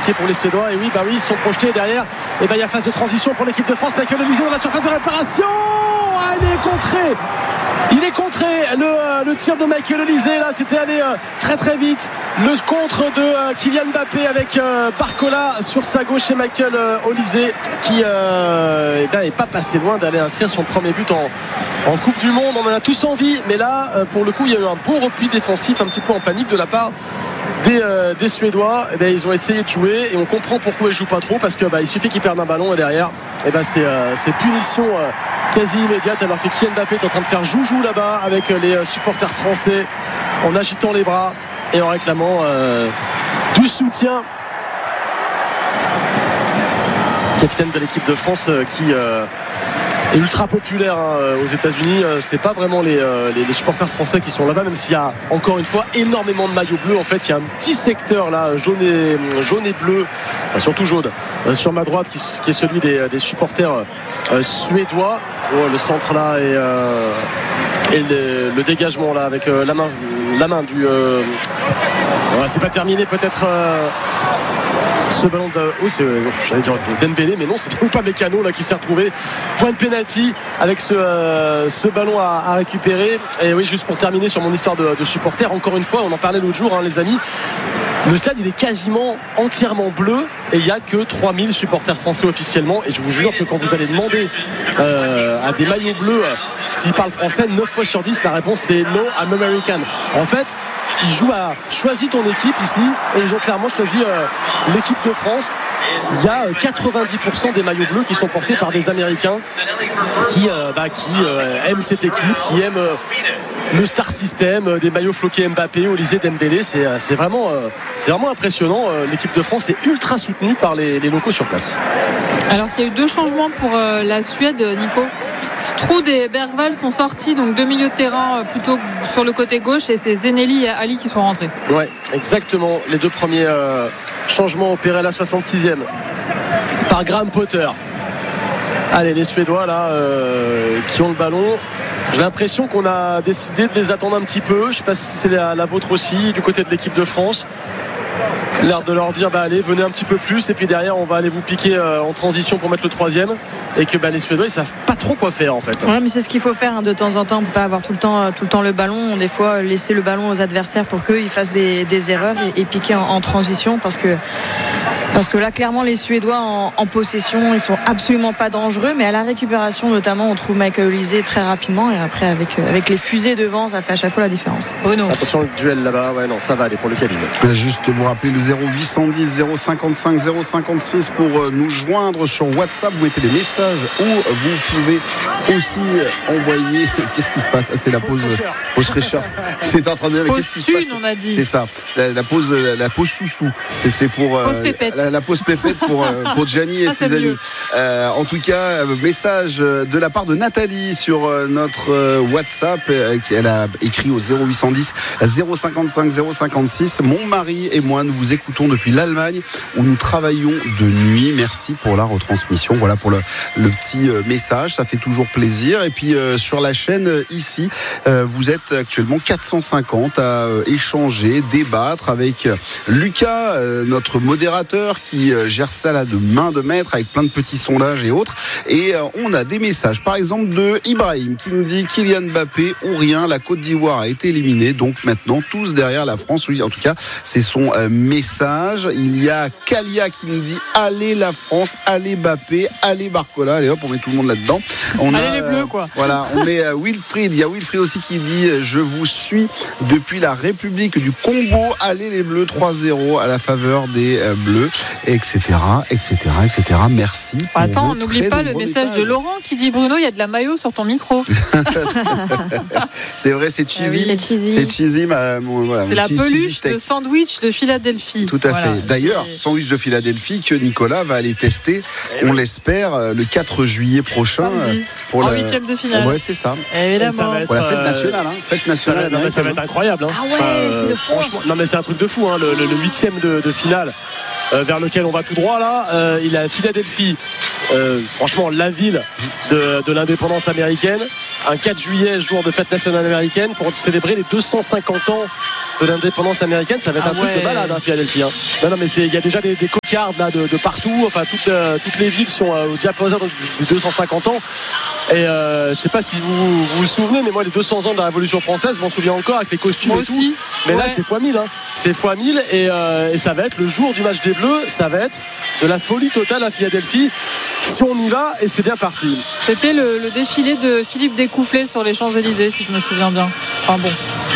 compliqué pour les Suédois. Et oui, ils se sont projetés derrière. Et il y a phase de transition pour l'équipe de France. Michael Olise dans la surface de réparation. Il est contré. Le tir de Michael Olise là, c'était allé très très vite. Le contre de Kylian Mbappé avec Barcola sur sa gauche et Michael Olise qui est pas passé loin d'aller inscrire son premier but en Coupe du Monde. On en a tous envie, mais là pour le coup il y a eu un beau repli défensif, un petit peu en panique de la part des Suédois. Ils ont essayé de jouer et on comprend pourquoi ils jouent pas trop, parce que il suffit qu'ils perdent un ballon et derrière c'est punition quasi immédiate, alors que Kylian Mbappé est en train de faire joujou là-bas avec les supporters français en agitant les bras et en réclamant du soutien. Capitaine de l'équipe de France qui est ultra populaire aux États-Unis. C'est pas vraiment les supporters français qui sont là-bas, même s'il y a encore une fois énormément de maillots bleus. En fait, il y a un petit secteur là jaune et bleu, enfin, surtout jaune, sur ma droite, qui est celui des supporters suédois. Le centre là et le dégagement là avec la main du. C'est pas terminé peut-être. Ce ballon j'allais dire de Dembélé, mais non, c'est bien pas Mécano là qui s'est retrouvé. Point de pénalty avec ce ballon à récupérer. Et oui, juste pour terminer sur mon histoire de supporter, encore une fois, on en parlait l'autre jour, les amis. Le stade il est quasiment entièrement bleu et il n'y a que 3000 supporters français officiellement, et je vous jure que quand vous allez demander à des maillots bleus s'ils parlent français, 9 fois sur 10 la réponse c'est No, I'm American. En fait ils jouent à choisis ton équipe ici, et ils ont clairement choisi l'équipe de France. Il y a 90% des maillots bleus qui sont portés par des Américains qui aiment cette équipe, qui aiment le star system, des maillots floqués Mbappé, Olise, Dembélé. C'est vraiment impressionnant. L'équipe de France est ultra soutenue par les locaux sur place. Alors qu'il y a eu 2 changements pour la Suède, Nico. Stroud et Bergvall sont sortis, donc 2 milieux de terrain plutôt sur le côté gauche, et c'est Zeneli et Ali qui sont rentrés. Ouais, exactement. Les 2 premiers changements opérés à la 66e par Graham Potter. Allez, les Suédois là qui ont le ballon. J'ai l'impression qu'on a décidé de les attendre un petit peu. Je ne sais pas si c'est la vôtre aussi du côté de l'équipe de France. L'air de leur dire allez, venez un petit peu plus, et puis derrière on va aller vous piquer en transition pour mettre le 3e, et que les Suédois ils savent pas trop quoi faire en fait. Ouais, mais c'est ce qu'il faut faire de temps en temps. On peut pas avoir tout le temps le ballon. Des fois laisser le ballon aux adversaires pour qu'ils fassent des erreurs et piquer en transition, parce que là clairement les Suédois en possession ils sont absolument pas dangereux, mais à la récupération notamment on trouve Michael Olise très rapidement, et après avec les fusées devant ça fait à chaque fois la différence. Bruno, attention le duel là-bas, ça va aller pour le Cabine. Juste vous rappeler le 0810 055 056 pour nous joindre sur WhatsApp. Vous mettez des messages, ou vous pouvez aussi envoyer. Qu'est-ce qui se passe? C'est la pause fraîcheur. C'est en train de dire qu'est-ce qui se passe? On a dit. C'est ça. La pause sous-sous. C'est pour pause pépette. La pause pépette pour Gianni et ses amis. En tout cas, message de la part de Nathalie sur notre WhatsApp. Elle a écrit au 0810 055 056. Mon mari et moi, nous vous écoutons depuis l'Allemagne où nous travaillons de nuit. Merci pour la retransmission. Voilà pour le petit message. Ça fait toujours plaisir. Et puis sur la chaîne ici, vous êtes actuellement 450 à échanger, débattre avec Lucas, notre modérateur qui gère ça là de main de maître avec plein de petits sondages et autres. Et on a des messages, par exemple de Ibrahim qui nous dit Kylian Mbappé ou rien, la Côte d'Ivoire a été éliminée, donc maintenant tous derrière la France. Oui, en tout cas, c'est son message. Il y a Kalia qui nous dit allez la France, allez Mbappé, allez Barcola. Allez hop, on met tout le monde là-dedans. Allez les Bleus quoi. Voilà, on met Wilfried. Il y a Wilfried aussi qui dit je vous suis depuis la République du Congo. Allez les Bleus, 3-0 à la faveur des Bleus, etc. Merci. Attends, n'oublie pas le message de Laurent qui dit Bruno, il y a de la mayo sur ton micro. C'est vrai, c'est cheesy. Ah oui, c'est cheesy. Voilà, c'est la peluche de sandwich de Philadelphie. Tout à fait. D'ailleurs, sandwich de Philadelphie que Nicolas va aller tester, on l'espère, le 4 juillet prochain. Samedi, pour en 8e de finale. Ouais, c'est ça. Évidemment. Pour la fête nationale. Fête nationale. Ça va être incroyable. Ah ouais, c'est le franchement. Non mais c'est un truc de fou. Le 8e de finale vers lequel on va tout droit là. Il est à Philadelphie. Franchement, la ville de l'indépendance américaine. un 4 juillet, jour de fête nationale américaine, pour célébrer les 250 ans de l'indépendance américaine. Ça va être un truc de malade, Philadelphie. Non, mais il y a déjà des cocardes là de partout. Enfin, toutes les villes sont au diapason des 250 ans. Et je sais pas si vous vous souvenez, mais moi les 200 ans de la Révolution française, je m'en souviens encore avec les costumes et tout. Mais là c'est x1000, c'est x1000 et ça va être le jour du match des Bleus. Ça va être de la folie totale à Philadelphie. Si on y va, et c'est bien parti. C'était le défilé de Philippe Découfflé sur les Champs-Élysées, si je me souviens bien. Enfin bon.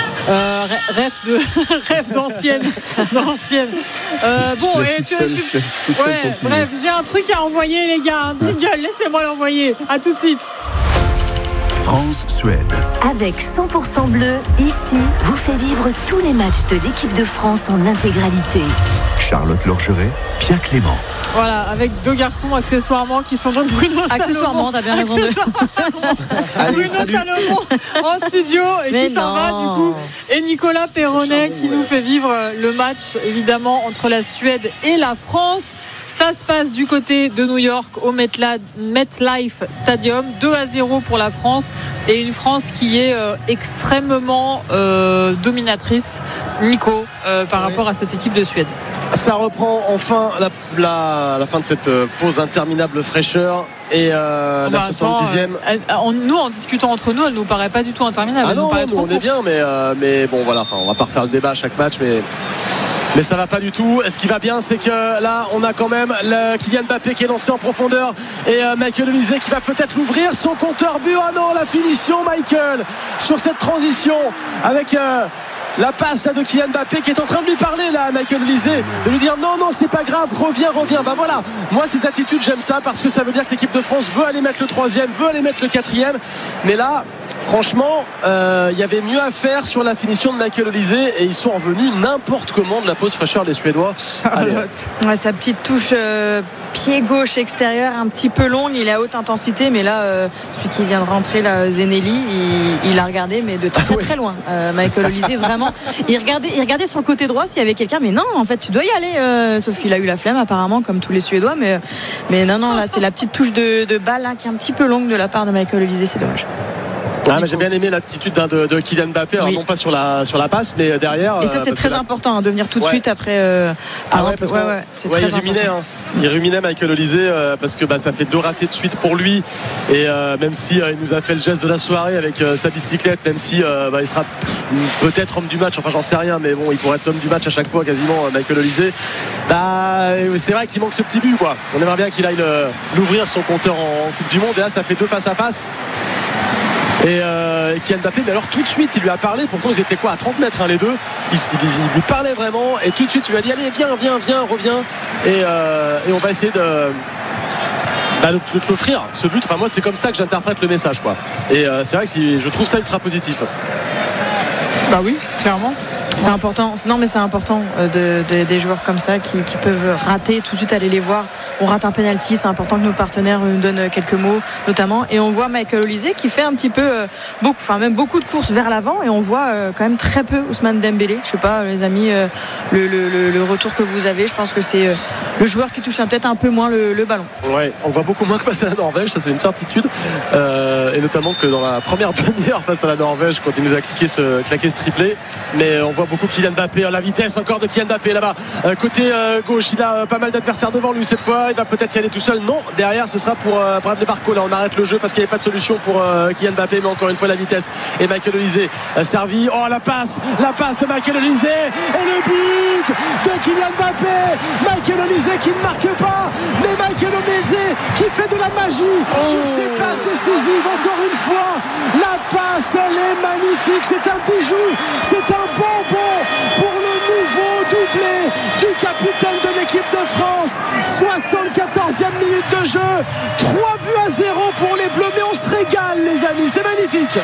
Rêve d'ancienne. Bon, et bref, j'ai un truc à envoyer, les gars. Un jingle, laissez-moi l'envoyer. À tout de suite. France-Suède. Avec 100% bleu, ici, vous fait vivre tous les matchs de l'équipe de France en intégralité. Charlotte Lorgeret, Pierre Clément. Voilà, avec deux garçons accessoirement qui sont donc Bruno Salomon. T'as bien raison. Bruno Salomon en studio et mais qui s'en va du coup. Et Nicolas Perronnet qui nous fait vivre le match évidemment entre la Suède et la France. Ça se passe du côté de New York au MetLife Stadium, 2-0 pour la France et une France qui est extrêmement dominatrice, Nico, par rapport à cette équipe de Suède. Ça reprend enfin la fin de cette pause interminable fraîcheur et la 70e. Nous, en discutant entre nous, elle nous paraît pas du tout interminable. Ah non, on est bien, mais bon voilà, on va pas refaire le débat à chaque match, mais ça va pas du tout. Ce qui va bien, c'est que là on a quand même Kylian Mbappé qui est lancé en profondeur et Michael Olise qui va peut-être l'ouvrir, son compteur but. Ah non, la finition, Michael, sur cette transition avec la passe là de Kylian Mbappé qui est en train de lui parler là à Michael Olise, de lui dire non c'est pas grave, reviens. Bah voilà, moi ces attitudes j'aime ça parce que ça veut dire que l'équipe de France veut aller mettre le 3e, veut aller mettre le 4e, mais là franchement il y avait mieux à faire sur la finition de Michael Olise et ils sont revenus n'importe comment de la pause fraîcheur des Suédois. Ouais, sa petite touche pied gauche extérieur un petit peu longue, il est à haute intensité, mais là celui qui vient de rentrer là, Zenelli, il a regardé mais de très très loin. Michael Olise vraiment, il regardait sur le côté droit s'il y avait quelqu'un, mais non en fait tu dois y aller, sauf qu'il a eu la flemme apparemment comme tous les Suédois, mais non là c'est la petite touche de balle là, qui est un petit peu longue de la part de Michael Olise, c'est dommage. Mais j'ai bien aimé l'attitude de Kylian Mbappé, alors non pas sur la passe, mais derrière. Et ça c'est très important de venir tout de suite après. Parce c'est très important. Il ruminait Michael Olise parce que ça fait 2 ratés de suite pour lui et même si il nous a fait le geste de la soirée avec sa bicyclette, même si il sera peut-être homme du match, enfin j'en sais rien, mais bon il pourrait être homme du match à chaque fois quasiment, Michael Olise. C'est vrai qu'il manque ce petit but quoi. On aimerait bien qu'il aille l'ouvrir son compteur en Coupe du Monde et là ça fait 2 face à face. Et Kylian Mbappé, mais alors tout de suite il lui a parlé, pourtant ils étaient à 30 mètres les deux, il lui parlait vraiment et tout de suite il lui a dit allez viens, reviens et on va essayer de te l'offrir ce but. Enfin moi c'est comme ça que j'interprète le message quoi. Et c'est vrai que je trouve ça ultra positif. Bah oui, clairement. C'est important. Non, mais c'est important des joueurs comme ça qui peuvent rater, tout de suite aller les voir. On rate un penalty, c'est important que nos partenaires nous donnent quelques mots, notamment. Et on voit Michael Olise qui fait un petit peu beaucoup de courses vers l'avant. Et on voit quand même très peu Ousmane Dembélé. Je sais pas, les amis, le retour que vous avez, je pense que c'est le joueur qui touche peut-être un peu moins le ballon. Ouais, on voit beaucoup moins que face à la Norvège, ça c'est une certitude. Et notamment que dans la première demi-heure face à la Norvège, quand il nous a claqué ce triplé. Mais on voit beaucoup Kylian Mbappé, la vitesse encore de Kylian Mbappé là-bas, côté gauche, il a pas mal d'adversaires devant lui cette fois, il va peut-être y aller tout seul, non, derrière ce sera pour Bradley Barcola. Là on arrête le jeu parce qu'il n'y avait pas de solution pour Kylian Mbappé, mais encore une fois la vitesse et Michael Olise servi, la passe de Michael Olise et le but de Kylian Mbappé, Michael Olise qui ne marque pas, mais Michael Olise qui fait de la magie sur ses passes décisives. Encore une fois la passe elle est magnifique, c'est un bijou, c'est un bonbon pour le nouveau doublé du capitaine de l'équipe de France. 74e minute de jeu, 3-0 pour les Bleus, mais on se régale les amis, c'est magnifique.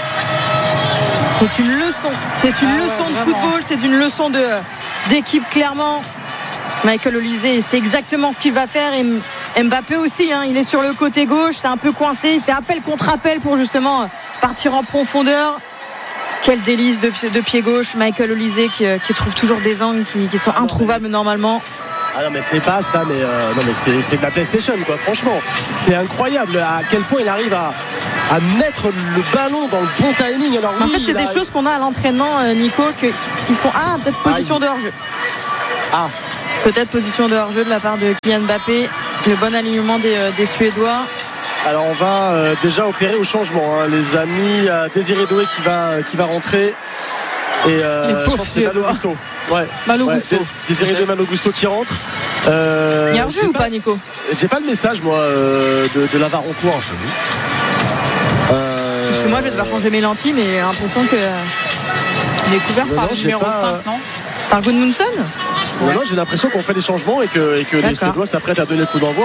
C'est une leçon de football, c'est une leçon d'équipe clairement. Michael Olise, c'est exactement ce qu'il va faire, et Mbappé aussi, il est sur le côté gauche, c'est un peu coincé, il fait appel contre appel pour justement partir en profondeur. Quel délice de pied gauche, Michael Olise qui trouve toujours des angles qui sont introuvables normalement. Ah non mais c'est pas ça, mais non mais c'est de la PlayStation quoi. Franchement, c'est incroyable à quel point il arrive à mettre le ballon dans le bon timing. Alors en fait, c'est des choses qu'on a à l'entraînement, Nico, qui font peut-être position de hors-jeu. Peut-être position de hors-jeu de la part de Kylian Mbappé. Le bon alignement des Suédois. Alors on va déjà opérer au changement, hein, les amis. Désiré Doué qui va rentrer. Et je pense que c'est Malo Gusto. Malo Gusto. Désiré Doué, Malo Gusto qui rentre. Il y a un jeu ou pas, Nico? J'ai pas le message moi de Lavaroncourt. C'est moi, je vais devoir changer mes lentilles, mais j'ai l'impression que il est couvert par le numéro 5, non? Par Gudmundsson? Non, j'ai l'impression qu'on fait des changements et que les Suédois s'apprêtent à donner le coup d'envoi.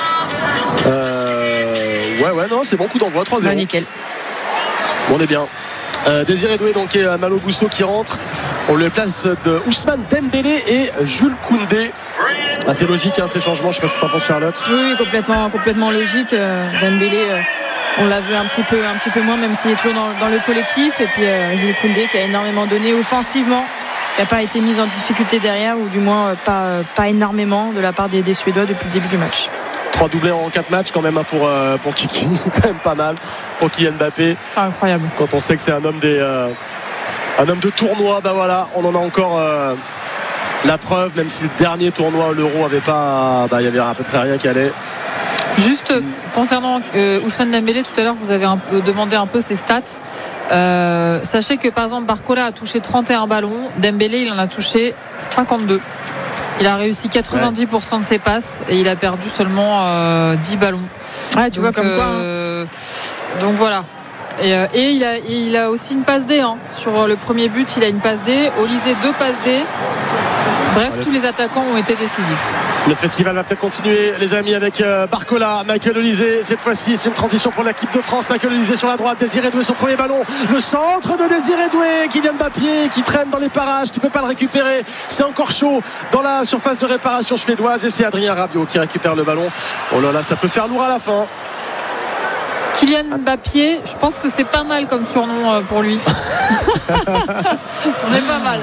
Non, c'est bon, coup d'envoi, 3-0. Nickel. Bon, on est bien. Désiré Doué donc et Malo Gusto qui rentre. On le place de Ousmane Dembélé et Jules Koundé. C'est logique ces changements. Je sais pas ce que tu en penses, Charlotte. Oui, complètement logique. Dembélé, on l'a vu un petit peu moins, même s'il est toujours dans le collectif. Et puis Jules Koundé qui a énormément donné offensivement, qui n'a pas été mis en difficulté derrière, ou du moins pas énormément de la part des Suédois depuis le début du match. 3 doublés en 4 matchs quand même pour Kiki, quand même pas mal pour Kylian Mbappé. C'est incroyable. Quand on sait que c'est un homme de tournoi, on en a encore la preuve, même si le dernier tournoi, l'Euro, avait pas, il y avait à peu près rien qui allait. Juste concernant Ousmane Dembélé, tout à l'heure vous avez demandé un peu ses stats. Sachez que par exemple Barcola a touché 31 ballons, Dembélé il en a touché 52. Il a réussi 90% de ses passes et il a perdu seulement 10 ballons. Tu vois comme quoi. Donc voilà. Et il a aussi une passe D. Sur le premier but, il a une passe D. Olysée, 2 passes D. Bref, tous les attaquants ont été décisifs. Le festival va peut-être continuer, les amis, avec Barcola, Michael Olysée. Cette fois-ci, c'est une transition pour l'équipe de France. Michael Olysée sur la droite, Désiré Doué, son premier ballon. Le centre de Désiré Doué, Kylian Mbappé qui traîne dans les parages. Tu peux pas le récupérer. C'est encore chaud dans la surface de réparation suédoise. Et c'est Adrien Rabiot qui récupère le ballon. Oh là là, ça peut faire lourd à la fin. Kylian Mbappé, je pense que c'est pas mal comme surnom pour lui. On est pas mal.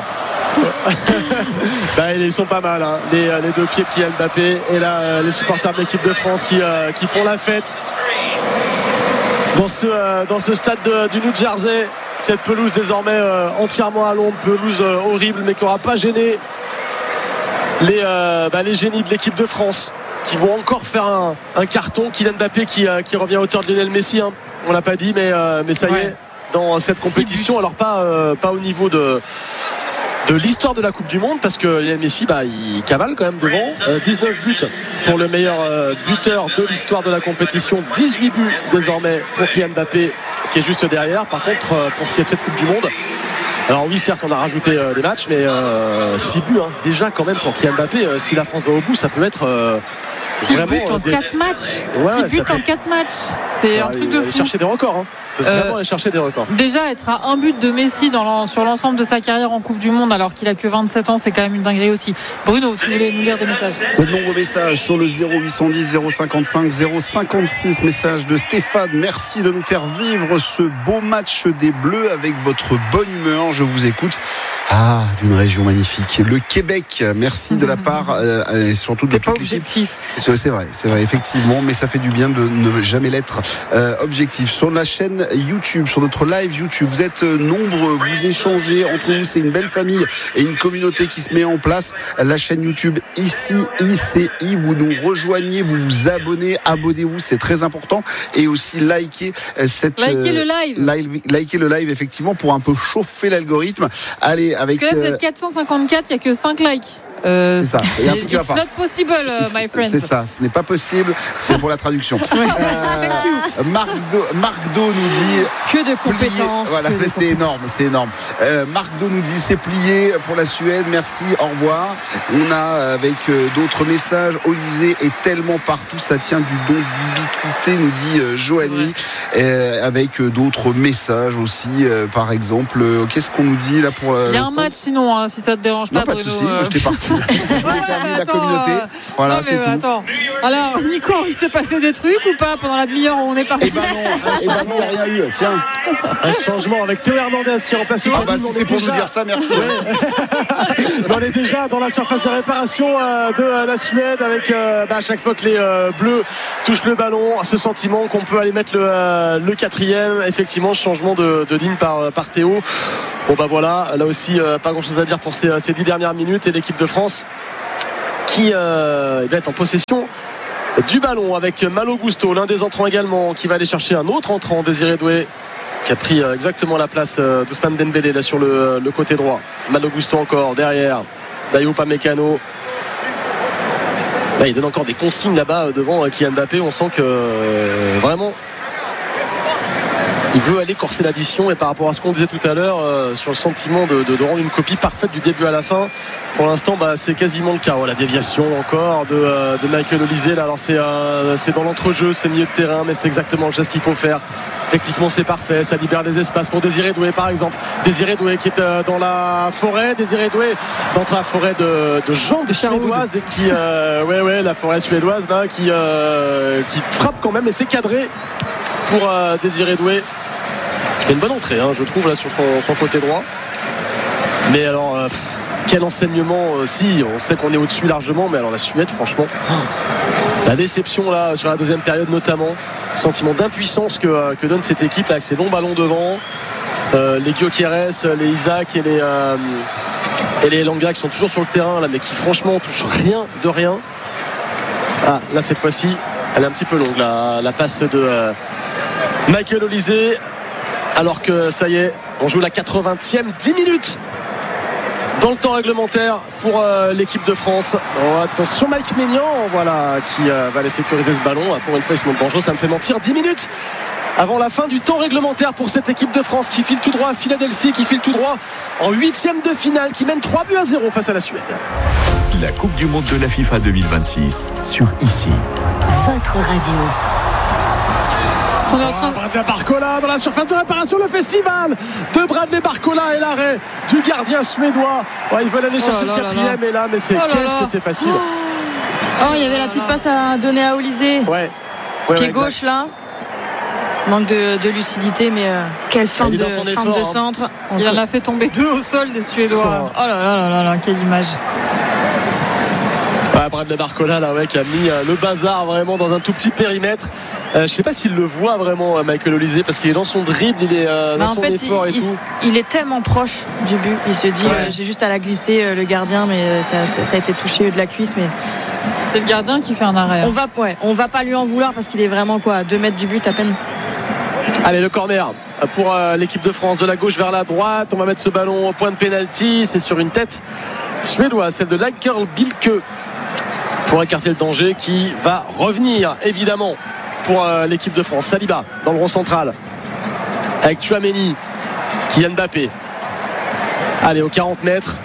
Ils sont pas mal les deux pieds de Kylian Mbappé. Et là les supporters de l'équipe de France qui font la fête dans ce stade du New Jersey. Cette pelouse désormais entièrement à l'ombre, pelouse horrible mais qui n'aura pas gêné les génies de l'équipe de France, qui vont encore faire un carton. Kylian Mbappé qui revient à hauteur de Lionel Messi, on l'a pas dit, mais ça y est, dans cette compétition. Alors pas au niveau de l'histoire de la Coupe du Monde, parce que Lionel Messi il cavale quand même devant. 19 buts pour le meilleur buteur de l'histoire de la compétition, 18 buts désormais pour Kylian Mbappé qui est juste derrière. Par contre, pour ce qui est de cette Coupe du Monde, alors oui, certes on a rajouté des matchs, mais 6 buts déjà quand même pour Kylian Mbappé. Si la France va au bout, ça peut être 6 buts en 4 matchs. 6 buts en 4 matchs. C'est un truc de fou. Chercher des records. Peut vraiment aller chercher des records. Déjà être à un but de Messi sur l'ensemble de sa carrière en Coupe du Monde, alors qu'il a que 27 ans, c'est quand même une dinguerie aussi. Bruno, tu voulais nous lire des messages? De nombreux messages sur le 0810 055 056. Message de Stéphane: merci de nous faire vivre ce beau match des Bleus avec votre bonne humeur. Je vous écoute. D'une région magnifique, le Québec. Merci de la part et surtout de toute l'équipe. C'est vrai, effectivement, mais ça fait du bien de ne jamais l'être objectif. Sur la chaîne YouTube, sur notre live YouTube, vous êtes nombreux, vous échangez entre vous, c'est une belle famille et une communauté qui se met en place. La chaîne YouTube ICI, vous nous rejoignez, vous vous abonnez-vous, c'est très important, et aussi likez le live effectivement, pour un peu chauffer l'algorithme. Allez, avec parce que là vous êtes 454, il n'y a que 5 likes. C'est ça, il y a un truc qui va pas. It's not possible, my friend. C'est ça, ce n'est pas possible, c'est pour la traduction. Marc Do nous dit que de compétences. Voilà, c'est énorme. Marc Do nous dit c'est plié pour la Suède, merci, au revoir. On a avec d'autres messages, Olysée est tellement partout, ça tient du don d'ubiquité, nous dit Joanie, avec d'autres messages aussi, par exemple, qu'est-ce qu'on nous dit là pour il y a un match sinon, si ça te dérange pas. Non, pas de souci, je t'ai parti. Je voulais faire vivre la communauté. Voilà, c'est tout. Alors Nico, il s'est passé des trucs ou pas pendant la demi-heure où on est parti? Non, il n'y a rien eu. Tiens, un changement avec Théo Hernandez qui remplace le si c'est pour nous dire ça, merci. On est déjà dans la surface de réparation de la Suède avec à chaque fois que les Bleus touchent le ballon, ce sentiment qu'on peut aller mettre le quatrième. Effectivement, changement de Digne par Théo. Bon voilà, là aussi pas grand chose à dire pour ces 10 dernières minutes, et l'équipe de France qui va être en possession du ballon avec Malo Gusto, l'un des entrants également, qui va aller chercher un autre entrant, Désiré Doué, qui a pris exactement la place d'Ousmane Dembélé là sur le côté droit. Malo Gusto encore derrière Dayot Upamecano. Là, il donne encore des consignes là-bas devant Kylian Mbappé. On sent que vraiment il veut aller corser l'addition, et par rapport à ce qu'on disait tout à l'heure sur le sentiment de rendre une copie parfaite du début à la fin, pour l'instant c'est quasiment le cas. La déviation encore de Michael Olise là. Alors c'est dans l'entrejeu, c'est milieu de terrain, mais c'est exactement le geste qu'il faut faire. Techniquement c'est parfait, ça libère des espaces pour Désiré Doué par exemple. Désiré Doué qui est dans la forêt, Désiré Doué dans la forêt de jambes suédoises, et qui la forêt suédoise là qui frappe quand même, et c'est cadré pour Désiré Doué. Il fait une bonne entrée, je trouve, là sur son côté droit. Mais alors quel enseignement, si on sait qu'on est au-dessus largement, mais alors la Suède, franchement, la déception là sur la deuxième période notamment, sentiment d'impuissance que donne cette équipe là, avec ses longs ballons devant, les Gyökeres, les Isaac et les Elanga qui sont toujours sur le terrain là, mais qui franchement touchent rien de rien. Là cette fois-ci elle est un petit peu longue la passe de Michael Olise, alors que ça y est, on joue la 80e, 10 minutes dans le temps réglementaire pour l'équipe de France. Attention, Mike Maignan, qui va aller sécuriser ce ballon. Pour une fois il se montre dangereux, ça me fait mentir. 10 minutes avant la fin du temps réglementaire pour cette équipe de France qui file tout droit à Philadelphie, qui file tout droit en 8e de finale, qui mène 3-0 face à la Suède. La Coupe du Monde de la FIFA 2026 sur ici. Votre radio. On est en train Bradley Barcola dans la surface de réparation, le festival de Bradley Barcola, et l'arrêt du gardien suédois. Ils veulent aller chercher le quatrième, et là, mais qu'est-ce que c'est facile. Il y avait la petite passe à donner à Olise, qui est gauche là. Manque de lucidité, mais quelle fin de centre. Il en a fait tomber 2 au sol des Suédois. Oh là là, quelle image. Bradley Barcola qui a mis le bazar vraiment dans un tout petit périmètre. Je ne sais pas s'il le voit vraiment, Michael Olise, parce qu'il est dans son dribble, il est dans son effort et tout. Il est tellement proche du but, il se dit j'ai juste à la glisser le gardien, mais ça a été touché de la cuisse, mais c'est le gardien qui fait un arrêt. On va pas lui en vouloir, parce qu'il est vraiment à 2 mètres du but à peine. Allez, le corner pour l'équipe de France, de la gauche vers la droite. On va mettre ce ballon au point de pénalty. C'est sur une tête suédoise, celle de Lagerl Bilke, pour écarter le danger, qui va revenir évidemment pour l'équipe de France. Saliba dans le rond central avec Tchouaméni, Kylian Mbappé. Allez, aux 40 mètres,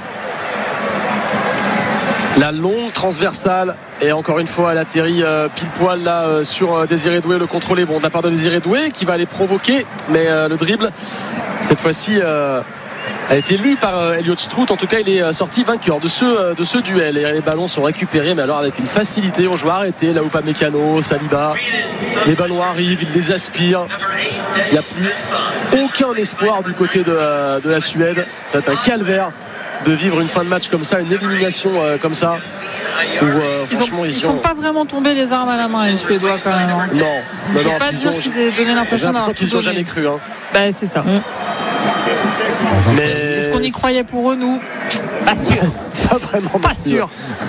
la longue transversale, et encore une fois elle atterrit pile poil là sur Désiré Doué. Le contrôle est bon de la part de Désiré Doué, qui va aller provoquer, mais le dribble cette fois-ci a été lu par Elliott Strout. En tout cas, il est sorti vainqueur de ce duel, et les ballons sont récupérés, mais alors avec une facilité. On joue arrêté là, Upamecano, Saliba, les ballons arrivent, ils les aspirent. Il n'y a plus aucun espoir du côté de la Suède. C'est un calvaire de vivre une fin de match comme ça, une élimination comme ça, où, ils sont pas vraiment tombés les armes à la main, les Suédois, quand même. Non, on ne peut pas dire qu'ils aient donné l'impression d'avoir qu'ils n'ont jamais cru. C'est ça. Mais est-ce qu'on y croyait pour eux, nous? Pas sûr. Pas vraiment. Pas sûr.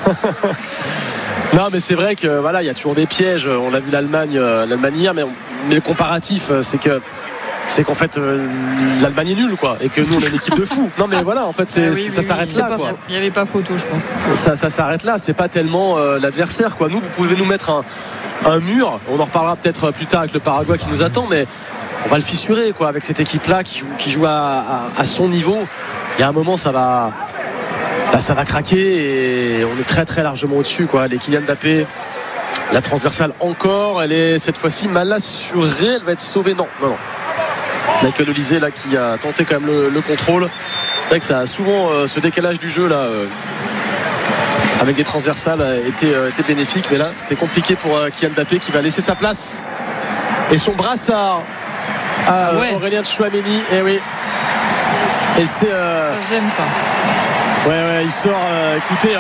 Non, mais c'est vrai que il y a toujours des pièges. On a vu l'Allemagne hier, mais le comparatif, c'est qu'en fait l'Allemagne est nulle, et que nous on est une équipe de fous. Non, mais en fait ça s'arrête là, il n'y avait pas photo, je pense. Ça s'arrête là. C'est pas tellement l'adversaire, Nous, vous pouvez nous mettre un mur. On en reparlera peut-être plus tard avec le Paraguay qui nous attend, mais on va le fissurer, avec cette équipe là qui joue à son niveau. Il y a un moment, ça va craquer, et on est très très largement au-dessus, Les Kylian Mbappé, la transversale encore, elle est cette fois-ci mal assurée, elle va être sauvée. Non. Michael Olise là qui a tenté quand même le contrôle. C'est vrai que ça a souvent ce décalage du jeu là avec des transversales était bénéfique, mais là c'était compliqué pour Kylian Mbappé qui va laisser sa place et son brassard à Aurélien Tchouaméni. Et oui, et c'est ça, j'aime ça. Ouais, il sort. Écoutez,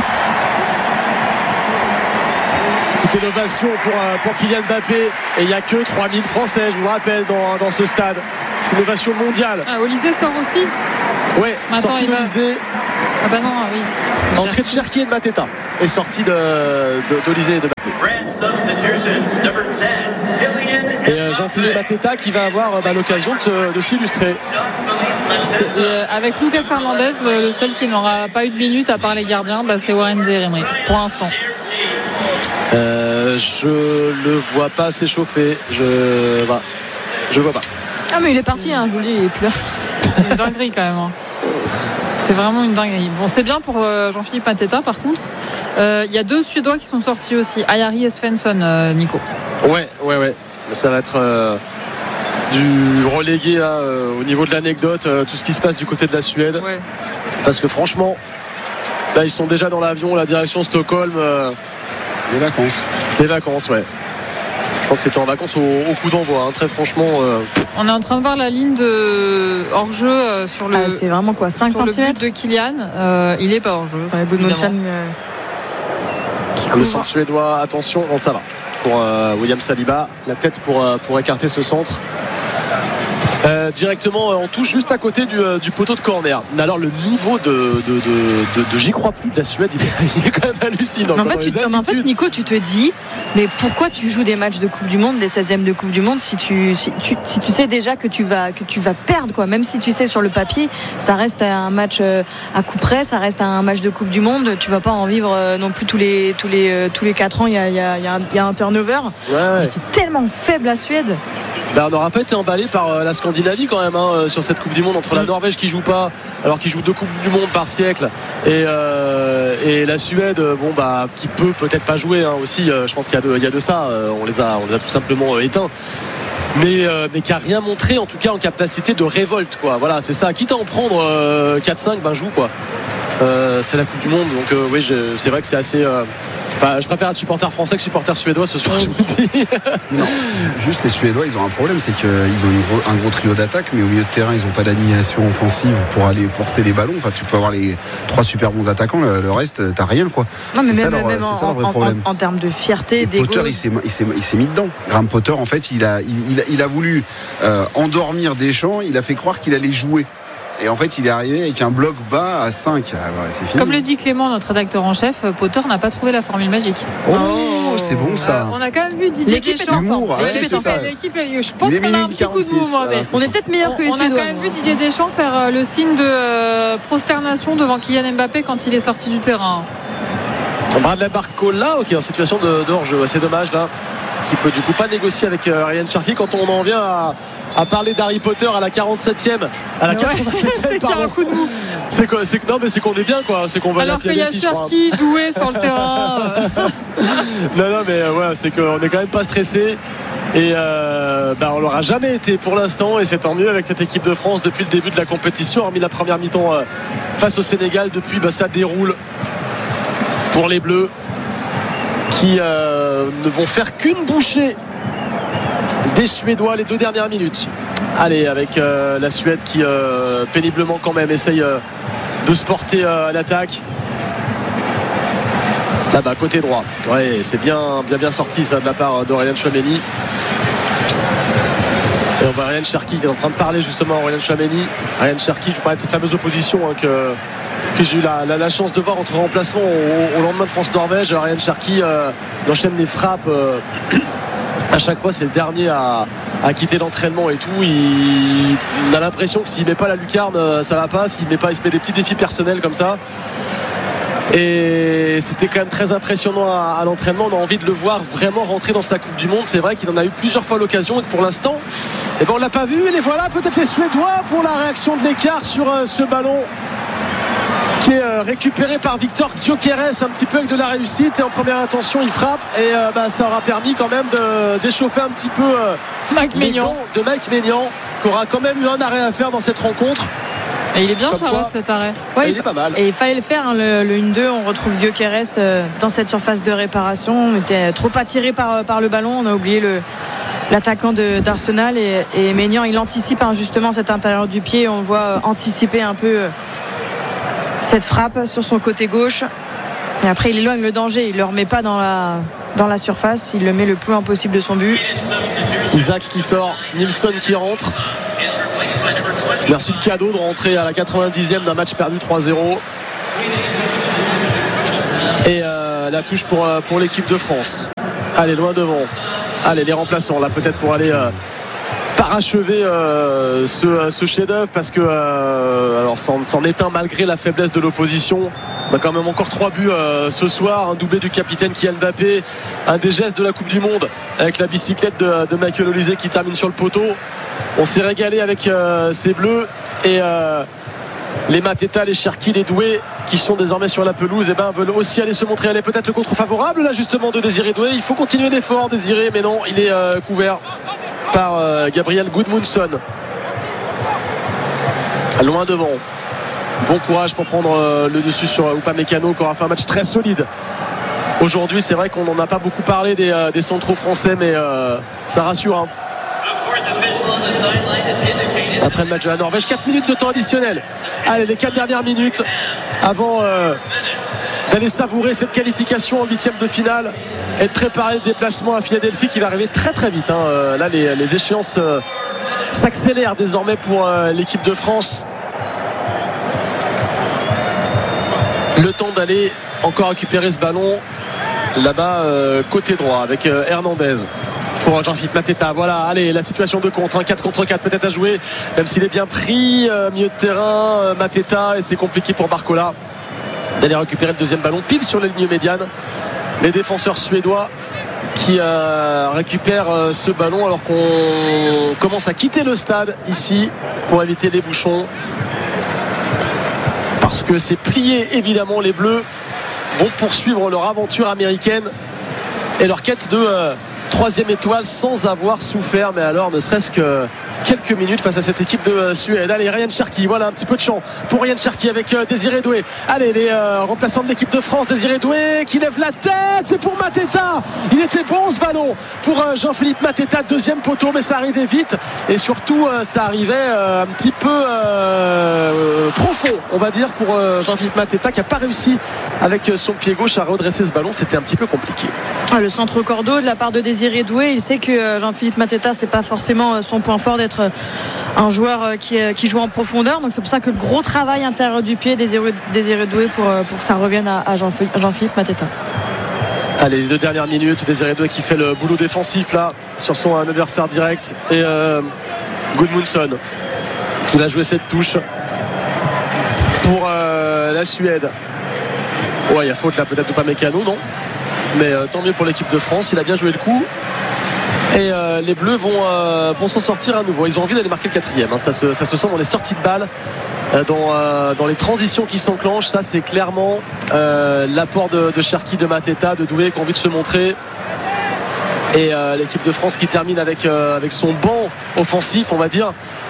écoutez l'ovation pour Kylian Mbappé, et il n'y a que 3000 Français, je vous rappelle, dans ce stade. C'est une ovation mondiale. Olysée sort aussi. Ouais, sortie d'Olysée. Ah bah non, oui. Entrée de Cherki et de Mateta. Et sortie d'Olysée et de Mbappé. Et Jean-Philippe Mateta qui va avoir l'occasion de s'illustrer. Avec Lucas Hernandez, le seul qui n'aura pas eu de minutes à part les gardiens, c'est Warren Zaïre-Emery pour l'instant. Je le vois pas s'échauffer. Je vois pas. Ah mais il est parti, je vous le dis, il est plus là. C'est une dinguerie quand même. C'est vraiment une dinguerie. Bon, c'est bien pour Jean-Philippe Mateta par contre. Il y a 2 Suédois qui sont sortis aussi, Ayari et Svensson, Nico. Ouais. Ça va être du relégué là, au niveau de l'anecdote, tout ce qui se passe du côté de la Suède. Ouais. Parce que franchement, là ils sont déjà dans l'avion, la direction Stockholm. Des vacances, ouais. Je pense que c'était en vacances au coup d'envoi, très franchement. On est en train de voir la ligne de hors-jeu sur le. C'est vraiment quoi, 5 sur cm le but de Kylian. Il est pas hors-jeu. Le centre suédois, attention, ça va. Pour William Saliba, la tête pour écarter ce centre. Directement on touche juste à côté du poteau de corner. Mais alors le niveau de j'y crois plus de la Suède, il est quand même hallucinant. En fait, Nico, tu te dis, mais pourquoi tu joues des matchs de Coupe du Monde, des 16e de Coupe du Monde, si tu sais déjà que tu vas perdre, quoi. Même si tu sais sur le papier, ça reste un match à coup près, ça reste un match de Coupe du Monde. Tu vas pas en vivre non plus tous les 4 ans. Il y a un turnover. Ouais. C'est tellement faible la Suède. On n'aura pas été emballé par la Scandinavie quand même sur cette Coupe du Monde, entre la Norvège qui joue pas alors qu'il joue 2 Coupes du Monde par siècle et la Suède qui peut peut-être pas jouer aussi. Je pense qu'il y a de ça. On les a tout simplement éteints. Mais qui a rien montré en tout cas en capacité de révolte, quoi. Voilà, c'est ça. Quitte à en prendre 4-5, joue, quoi. C'est la Coupe du Monde, donc oui, c'est vrai que c'est assez. Je préfère être supporter français que supporter suédois ce soir, je vous le dis. Non, juste les Suédois, ils ont un problème, c'est qu'ils ont un gros trio d'attaque, mais au milieu de terrain, ils n'ont pas d'animation offensive pour aller porter les ballons. Enfin, tu peux avoir les 3 super bons attaquants, le reste, t'as rien, quoi. Non, mais c'est même ça leur vrai problème. En termes de fierté, d'égo. Potter, il s'est mis dedans. Graham Potter, en fait, il a voulu endormir Deschamps, il a fait croire qu'il allait jouer. Et en fait, il est arrivé avec un bloc bas à 5. C'est fini. Comme le dit Clément, notre rédacteur en chef, Potter n'a pas trouvé la formule magique. Oh, c'est bon ça. On a quand même vu Didier Deschamps. L'équipe, je pense qu'on a un petit coup de mou. On est peut-être meilleur que les Suédois. On a quand même vu Didier Deschamps faire le signe de prosternation devant Kylian Mbappé quand il est sorti du terrain. Bradley Barcola, en situation de hors-jeu. C'est dommage là, qui peut du coup pas négocier avec Ryan Cherki quand on en vient à parler d'Harry Potter à la 47e, à la 87e. C'est qu'il y a un coup de mou. C'est qu'on est bien, quoi. C'est qu'on va. Alors qu'il y a Cherki doué sur le terrain. Non, mais c'est qu'on est quand même pas stressé. Et on l'aura jamais été pour l'instant, et c'est tant mieux avec cette équipe de France depuis le début de la compétition, hormis la première mi-temps face au Sénégal. Depuis, ça déroule pour les Bleus qui ne vont faire qu'une bouchée des Suédois les 2 dernières minutes. Allez, avec la Suède qui péniblement quand même essaye de se porter à l'attaque. Là-bas, côté droit. Ouais, c'est bien sorti ça de la part d'Aurélien Tchouaméni. Et on voit Ryan Cherki qui est en train de parler justement à Aurélien Tchouaméni. Ryan Cherki, je vous parlais de cette fameuse opposition que j'ai eu la chance de voir entre remplacements au lendemain de France-Norvège. Ryan Cherki il enchaîne les frappes. À chaque fois, c'est le dernier à quitter l'entraînement et tout. On a l'impression que s'il met pas la lucarne, ça va pas. S'il se met des petits défis personnels comme ça. Et c'était quand même très impressionnant à l'entraînement. On a envie de le voir vraiment rentrer dans sa Coupe du Monde. C'est vrai qu'il en a eu plusieurs fois l'occasion, et pour l'instant, on l'a pas vu. Et les voilà, peut-être les Suédois pour la réaction de l'écart sur ce ballon qui est récupéré par Victor Gyökeres, un petit peu avec de la réussite, et en première intention il frappe, et ça aura permis quand même d'échauffer un petit peu Mike Maignan, qui aura quand même eu un arrêt à faire dans cette rencontre. Et il est bien, Comme Charlotte, quoi, cet arrêt. Ouais, il est pas mal. Et il fallait le faire, hein, le 1-2. On retrouve Gyökeres dans cette surface de réparation. On était trop attiré par le ballon. On a oublié l'attaquant d'Arsenal et Maignan, il anticipe justement cet intérieur du pied. On le voit anticiper un peu cette frappe sur son côté gauche. Et après, il éloigne le danger. Il ne le remet pas dans la surface. Il le met le plus loin possible de son but. Isaac qui sort, Nilsson qui rentre. Merci le cadeau de rentrer à la 90e d'un match perdu 3-0. Et la touche pour l'équipe de France. Allez, loin devant. Allez, les remplaçants là peut-être pour aller parachever ce chef-d'œuvre, parce que alors c'en est un malgré la faiblesse de l'opposition. On a quand même encore 3 buts ce soir, un doublé du capitaine Kylian Mbappé, un des gestes de la Coupe du Monde avec la bicyclette de Michael Olise qui termine sur le poteau. On s'est régalé avec ces Bleus, et les Mateta, les Cherki, les Doué qui sont désormais sur la pelouse, veulent aussi aller se montrer. Elle est peut-être le contre favorable là justement de Désiré Doué. Il faut continuer l'effort, Désiré, mais non, il est couvert par Gabriel Gudmundsson. Loin devant. Bon courage pour prendre le dessus sur Upamecano, qui aura fait un match très solide aujourd'hui. C'est vrai qu'on n'en a pas beaucoup parlé des centraux français, mais ça rassure, hein. Après le match de la Norvège, 4 minutes de temps additionnel. Allez, les 4 dernières minutes avant d'aller savourer cette qualification en 8e de finale et de préparer le déplacement à Philadelphie qui va arriver très très vite, hein. Là les échéances s'accélèrent désormais pour l'équipe de France. Le temps d'aller encore récupérer ce ballon là-bas côté droit avec Hernandez pour Jean-Philippe Mateta. Voilà, allez, la situation de contre, 4 contre 4 peut-être à jouer, même s'il est bien pris, milieu de terrain, Mateta, et c'est compliqué pour Barcola d'aller récupérer le deuxième ballon pile sur la ligne médiane. Les défenseurs suédois qui récupèrent ce ballon alors qu'on commence à quitter le stade ici pour éviter les bouchons, parce que c'est plié. Évidemment, les Bleus vont poursuivre leur aventure américaine et leur quête de 3e étoile sans avoir souffert, mais alors ne serait-ce que quelques minutes face à cette équipe de Suède. Allez, Ryan Cherki, voilà un petit peu de champ pour Ryan Cherki avec Désiré Doué. Allez, les remplaçants de l'équipe de France, Désiré Doué qui lève la tête, c'est pour Mateta. Il était bon ce ballon pour Jean-Philippe Mateta, deuxième poteau, mais ça arrivait vite et surtout ça arrivait un petit peu profond, on va dire, pour Jean-Philippe Mateta, qui n'a pas réussi avec son pied gauche à redresser ce ballon. C'était un petit peu compliqué. Le centre cordeau de la part de Désiré Doué. Il sait que Jean-Philippe Mateta, c'est pas forcément son point fort d'être un joueur qui joue en profondeur, donc c'est pour ça que le gros travail intérieur du pied Désiré Doué pour que ça revienne à Jean-Philippe Mateta. Allez, les 2 dernières minutes, Désiré Doué qui fait le boulot défensif là sur son adversaire direct, et Gudmundsson qui va jouer cette touche pour la Suède. Ouais, il y a faute là peut-être de Upamecano, non, mais tant mieux pour l'équipe de France, il a bien joué le coup. Et les Bleus vont s'en sortir à nouveau. Ils ont envie d'aller marquer le 4e, hein. Ça se sent dans les sorties de balles, dans les transitions qui s'enclenchent. Ça, c'est clairement l'apport de Cherki, de Mateta, de Doué qui ont envie de se montrer. Et l'équipe de France qui termine avec son banc offensif, on va dire.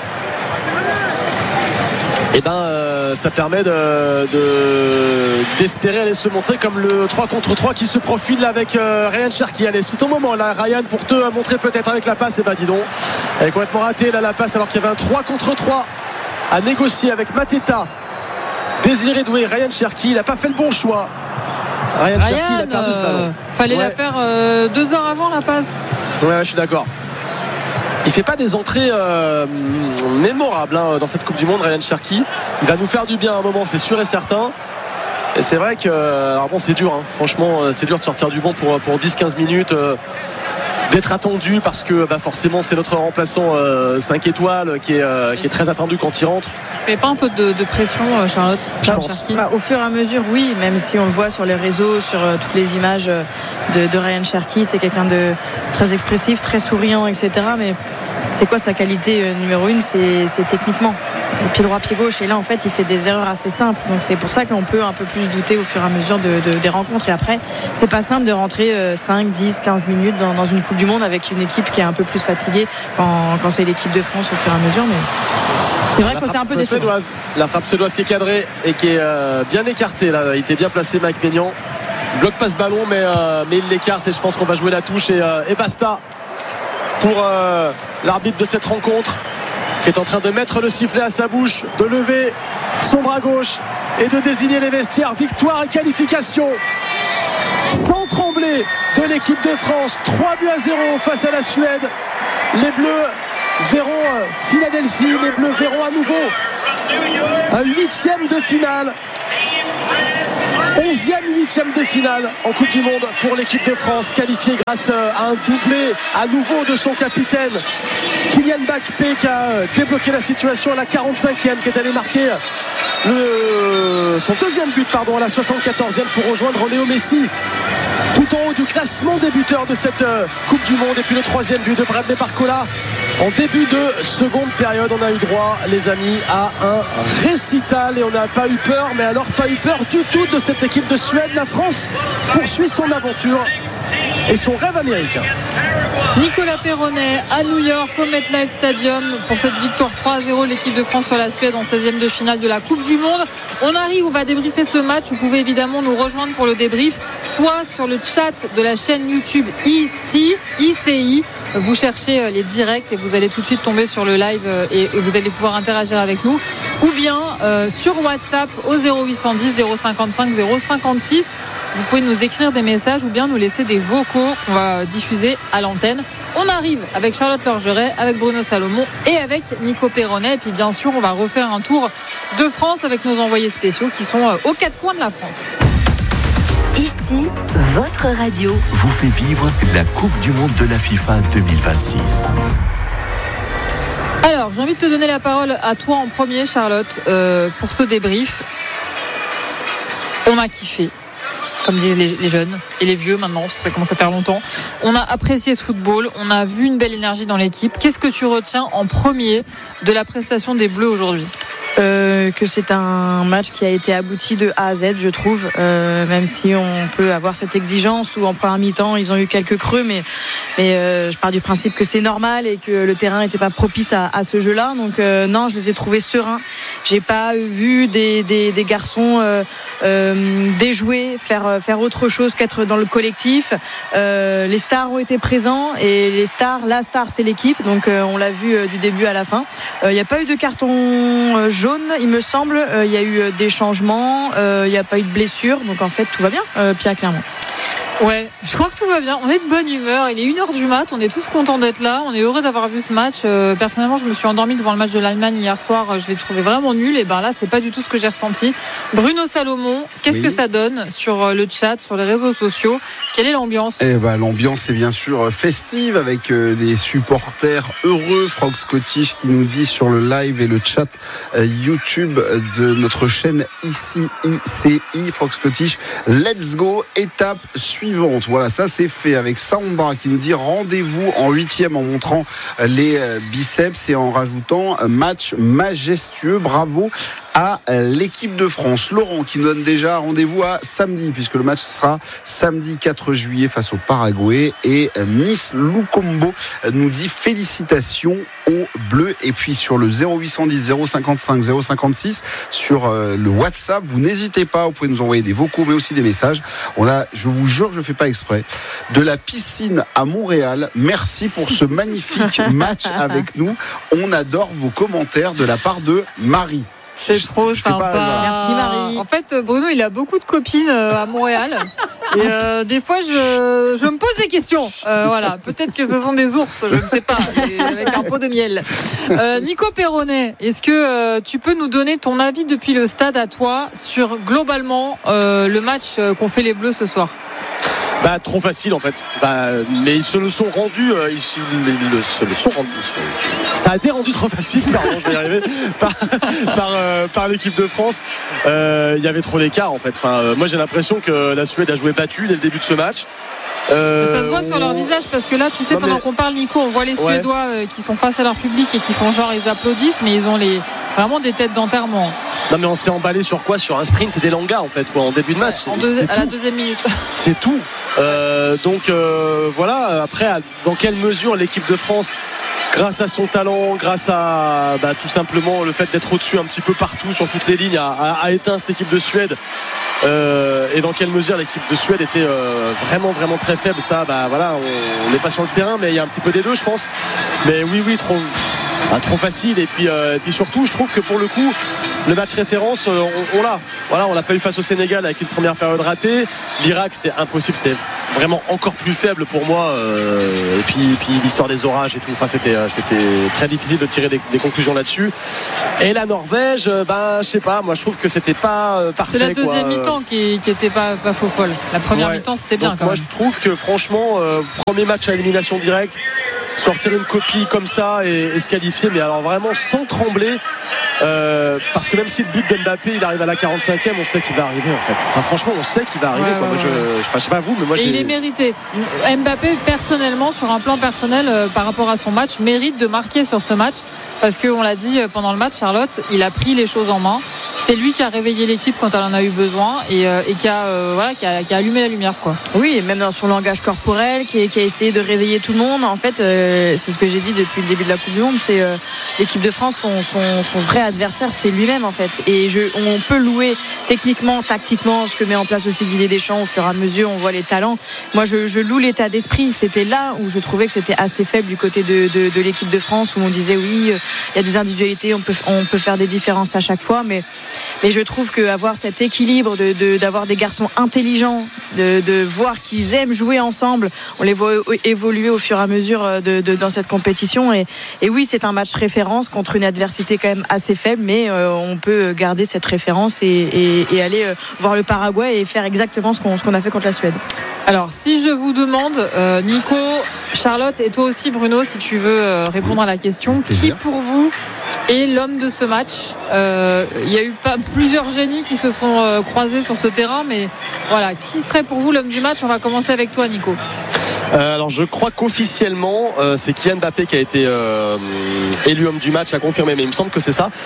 Et ça permet d'espérer aller se montrer, comme le 3 contre 3 qui se profile avec Ryan Cherki. Allez, c'est ton moment là, Ryan, pour te montrer peut-être avec la passe. Et dis donc, elle est complètement ratée là, la passe, alors qu'il y avait un 3 contre 3 à négocier avec Mateta, Désiré Doué, Ryan Cherki. Il n'a pas fait le bon choix. Ryan Cherki, il a perdu ce ballon. Fallait la faire 2 heures avant la passe. Ouais, je suis d'accord. Il fait pas des entrées mémorables, hein, dans cette Coupe du Monde, Ryan Cherki. Il va nous faire du bien à un moment, c'est sûr et certain. Et c'est vrai que, alors bon, c'est dur, hein. Franchement, c'est dur de sortir du banc pour 10-15 minutes, d'être attendu, parce que forcément c'est notre remplaçant 5 étoiles qui est très attendu quand il rentre. Il fait pas un peu de pression, Charlotte, je pense. Au fur et à mesure, oui, même si on le voit sur les réseaux, sur toutes les images de Ryan Cherki, c'est quelqu'un de très expressif, très souriant, etc. Mais c'est quoi sa qualité numéro 1? C'est techniquement pied droit, pied gauche, et là en fait il fait des erreurs assez simples, donc c'est pour ça qu'on peut un peu plus douter au fur et à mesure des rencontres. Et après, c'est pas simple de rentrer 5, 10, 15 minutes dans une Coupe du Monde avec une équipe qui est un peu plus fatiguée quand c'est l'équipe de France au fur et à mesure, mais C'est vrai que c'est un peu décevant. La frappe suédoise qui est cadrée et qui est bien écartée là. Il était bien placé Mike Maignan. Il bloque pas ce ballon mais il l'écarte et je pense qu'on va jouer la touche et basta pour l'arbitre de cette rencontre qui est en train de mettre le sifflet à sa bouche, de lever son bras gauche et de désigner les vestiaires. Victoire et qualification sans trembler de l'équipe de France. 3-0 face à la Suède. Les Bleus verront Philadelphie. Les Bleus verront à nouveau un 8e de finale. 11e de finale en Coupe du Monde pour l'équipe de France, qualifiée grâce à un doublé à nouveau de son capitaine Kylian Mbappé qui a débloqué la situation à la 45e, qui est allé marquer son deuxième but à la 74e pour rejoindre Léo Messi tout en haut du classement des buteurs de cette Coupe du Monde. Et puis le 3e but de Bradley Barcola en début de seconde période. On a eu droit, les amis, à un récital et on n'a pas eu peur, mais alors pas eu peur du tout de cette équipe de Suède. La France poursuit son aventure et son rêve américain. Nicolas Perronnet à New York au MetLife Stadium pour cette victoire 3-0, l'équipe de France sur la Suède en 16e de finale de la Coupe du Monde. On arrive, on va débriefer ce match. Vous pouvez évidemment nous rejoindre pour le débrief, soit sur le chat de la chaîne YouTube ICI. Vous cherchez les directs et vous allez tout de suite tomber sur le live et vous allez pouvoir interagir avec nous, ou bien sur WhatsApp au 0810 055 056. Vous pouvez nous écrire des messages ou bien nous laisser des vocaux qu'on va diffuser à l'antenne. On arrive avec Charlotte Lorgeret, avec Bruno Salomon et avec Nico Perronnet. Et puis bien sûr, on va refaire un tour de France avec nos envoyés spéciaux qui sont aux quatre coins de la France. Ici, votre radio vous fait vivre la Coupe du Monde de la FIFA 2026. Alors, j'ai envie de te donner la parole à toi en premier, Charlotte, pour ce débrief. On a kiffé, comme disent les jeunes et les vieux maintenant, ça commence à faire longtemps. On a apprécié ce football, on a vu une belle énergie dans l'équipe. Qu'est-ce que tu retiens en premier de la prestation des Bleus aujourd'hui ? Que c'est un match qui a été abouti de A à Z, je trouve, même si on peut avoir cette exigence où en première mi-temps ils ont eu quelques creux, mais je pars du principe que c'est normal et que le terrain n'était pas propice à ce jeu-là. Donc non, je les ai trouvés sereins. J'ai pas vu des garçons déjouer, faire autre chose qu'être dans le collectif. Les stars ont été présents et la star c'est l'équipe, donc on l'a vu du début à la fin. Il n'y a pas eu de carton jaune, il me semble. Il y a eu des changements, il n'y a pas eu de blessure, donc en fait tout va bien, Pierre, clairement. Ouais, je crois que tout va bien. On est de bonne humeur. Il est 1h du mat. On est tous contents d'être là. On est heureux d'avoir vu ce match. Personnellement, je me suis endormie devant le match de l'Allemagne hier soir. Je l'ai trouvé vraiment nul. Et ben là, c'est pas du tout ce que j'ai ressenti. Bruno Salomon, qu'est-ce que ça donne sur le chat, sur les réseaux sociaux ? Quelle est l'ambiance ? L'ambiance est bien sûr festive avec des supporters heureux. Frog Scottish qui nous dit sur le live et le chat YouTube de notre chaîne ICI, Frog Scottish, let's go, étape suivante. Voilà, ça c'est fait avec Sandra qui nous dit rendez-vous en 8e en montrant les biceps et en rajoutant match majestueux, bravo à l'équipe de France. Laurent qui nous donne déjà rendez-vous à samedi, puisque le match sera samedi 4 juillet face au Paraguay, et Miss Lukombo nous dit félicitations aux Bleus. Et puis sur le 0810 055 056 sur le WhatsApp, vous n'hésitez pas, vous pouvez nous envoyer des vocaux mais aussi des messages. On a, je vous jure, je fais pas exprès, de la piscine à Montréal. Merci pour ce magnifique match avec nous. On adore vos commentaires de la part de Marie. C'est trop sympa. Merci Marie. En fait, Bruno, il a beaucoup de copines à Montréal. Et des fois, je me pose des questions. Voilà, peut-être que ce sont des ours, je ne sais pas, avec un pot de miel. Nico Perronnet, est-ce que tu peux nous donner ton avis depuis le stade à toi sur globalement le match qu'ont fait les Bleus ce soir ? Trop facile en fait. Mais ils se le sont rendus. Ça a été rendu trop facile. Pardon, je vais y arriver. Par l'équipe de France. Il y avait trop d'écart en fait. Moi j'ai l'impression que la Suède a joué battue dès le début de ce match. Ça se voit sur leur visage parce que là, tu sais, pendant qu'on parle, Nico, on voit les Suédois qui sont face à leur public et qui font genre ils applaudissent, mais ils ont vraiment des têtes d'enterrement. Non mais on s'est emballé sur quoi ? Sur un sprint des langas en fait, en début de match. À la deuxième minute. C'est tout. Donc voilà. Après, dans quelle mesure l'équipe de France grâce à son talent, grâce à tout simplement le fait d'être au-dessus un petit peu partout sur toutes les lignes, a éteint cette équipe de Suède. Et dans quelle mesure l'équipe de Suède était vraiment vraiment très faible, ça voilà, on n'est pas sur le terrain, mais il y a un petit peu des deux, je pense. Mais oui, trop facile. Et puis surtout, je trouve que pour le coup, le match référence, on l'a pas eu face au Sénégal avec une première période ratée. L'Irak, c'était impossible, c'était vraiment encore plus faible pour moi. Et puis l'histoire des orages et tout, enfin c'était très difficile de tirer des conclusions là-dessus. Et la Norvège, je sais pas, moi je trouve que c'était pas parfait. C'est la deuxième mi-temps qui était pas faux folle. La première mi-temps, c'était bien. Donc, quand moi même. je trouve que franchement, premier match à élimination directe, sortir une copie comme ça et se qualifier, mais alors vraiment sans trembler, parce que même si le but de Mbappé il arrive à la 45e, on sait qu'il va arriver en fait. Enfin franchement, on sait qu'il va arriver. Moi, je sais pas vous, mais moi il est mérité. Mbappé personnellement, sur un plan personnel, par rapport à son match, mérite de marquer sur ce match, parce qu'on l'a dit pendant le match, Charlotte, il a pris les choses en main. C'est lui qui a réveillé l'équipe quand elle en a eu besoin et qui a allumé la lumière, quoi. Oui, et même dans son langage corporel, qui a essayé de réveiller tout le monde. En fait, c'est ce que j'ai dit depuis le début de la Coupe du Monde, c'est l'équipe de France, son vrai adversaire, c'est lui-même en fait. Et on peut louer techniquement, tactiquement, ce que met en place aussi Didier Deschamps. Au fur et à mesure, on voit les talents. Moi, je loue l'état d'esprit. C'était là où je trouvais que c'était assez faible du côté de l'équipe de France, où on disait oui, il y a des individualités, on peut faire des différences à chaque fois, mais je trouve qu'avoir cet équilibre, d'avoir des garçons intelligents, de voir qu'ils aiment jouer ensemble, on les voit évoluer au fur et à mesure dans cette compétition. Et oui, c'est un match référence contre une adversité quand même assez faible, mais on peut garder cette référence et aller voir le Paraguay et faire exactement ce qu'on a fait contre la Suède. Alors, si je vous demande, Nico, Charlotte et toi aussi Bruno, si tu veux répondre à la question, qui pour vous est l'homme de ce match? Il y a eu plusieurs génies qui se sont croisés sur ce terrain, mais voilà, qui serait pour vous l'homme du match? On va commencer avec toi, Nico. Alors je crois qu'officiellement c'est Kylian Mbappé qui a été élu homme du match, à confirmer, mais il me semble que c'est ça.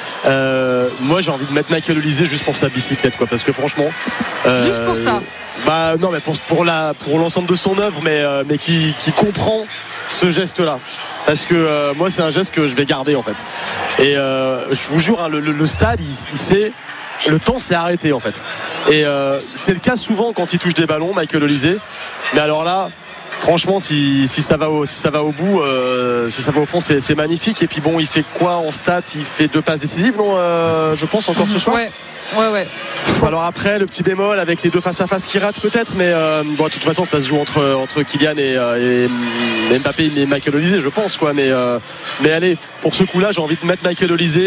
Moi j'ai envie de mettre Michael Olise juste pour sa bicyclette, quoi, parce que franchement juste pour ça, non, mais pour l'ensemble de son œuvre, mais qui comprend ce geste là, parce que moi c'est un geste que je vais garder en fait. Et je vous jure, hein, le stade il sait, le temps s'est arrêté en fait, et c'est le cas souvent quand il touche des ballons, Michael Olise. Mais alors là, franchement, si ça va au bout, si ça va au fond, c'est magnifique. Et puis bon, il fait quoi en stats? Il fait 2 passes décisives, non je pense encore ce soir. Ouais. Alors après, le petit bémol avec les 2 face à face qui ratent peut-être, mais de toute façon, ça se joue entre Kylian et Mbappé et Michael Olise, je pense, quoi. Mais allez, pour ce coup-là, j'ai envie de mettre Michael Olise.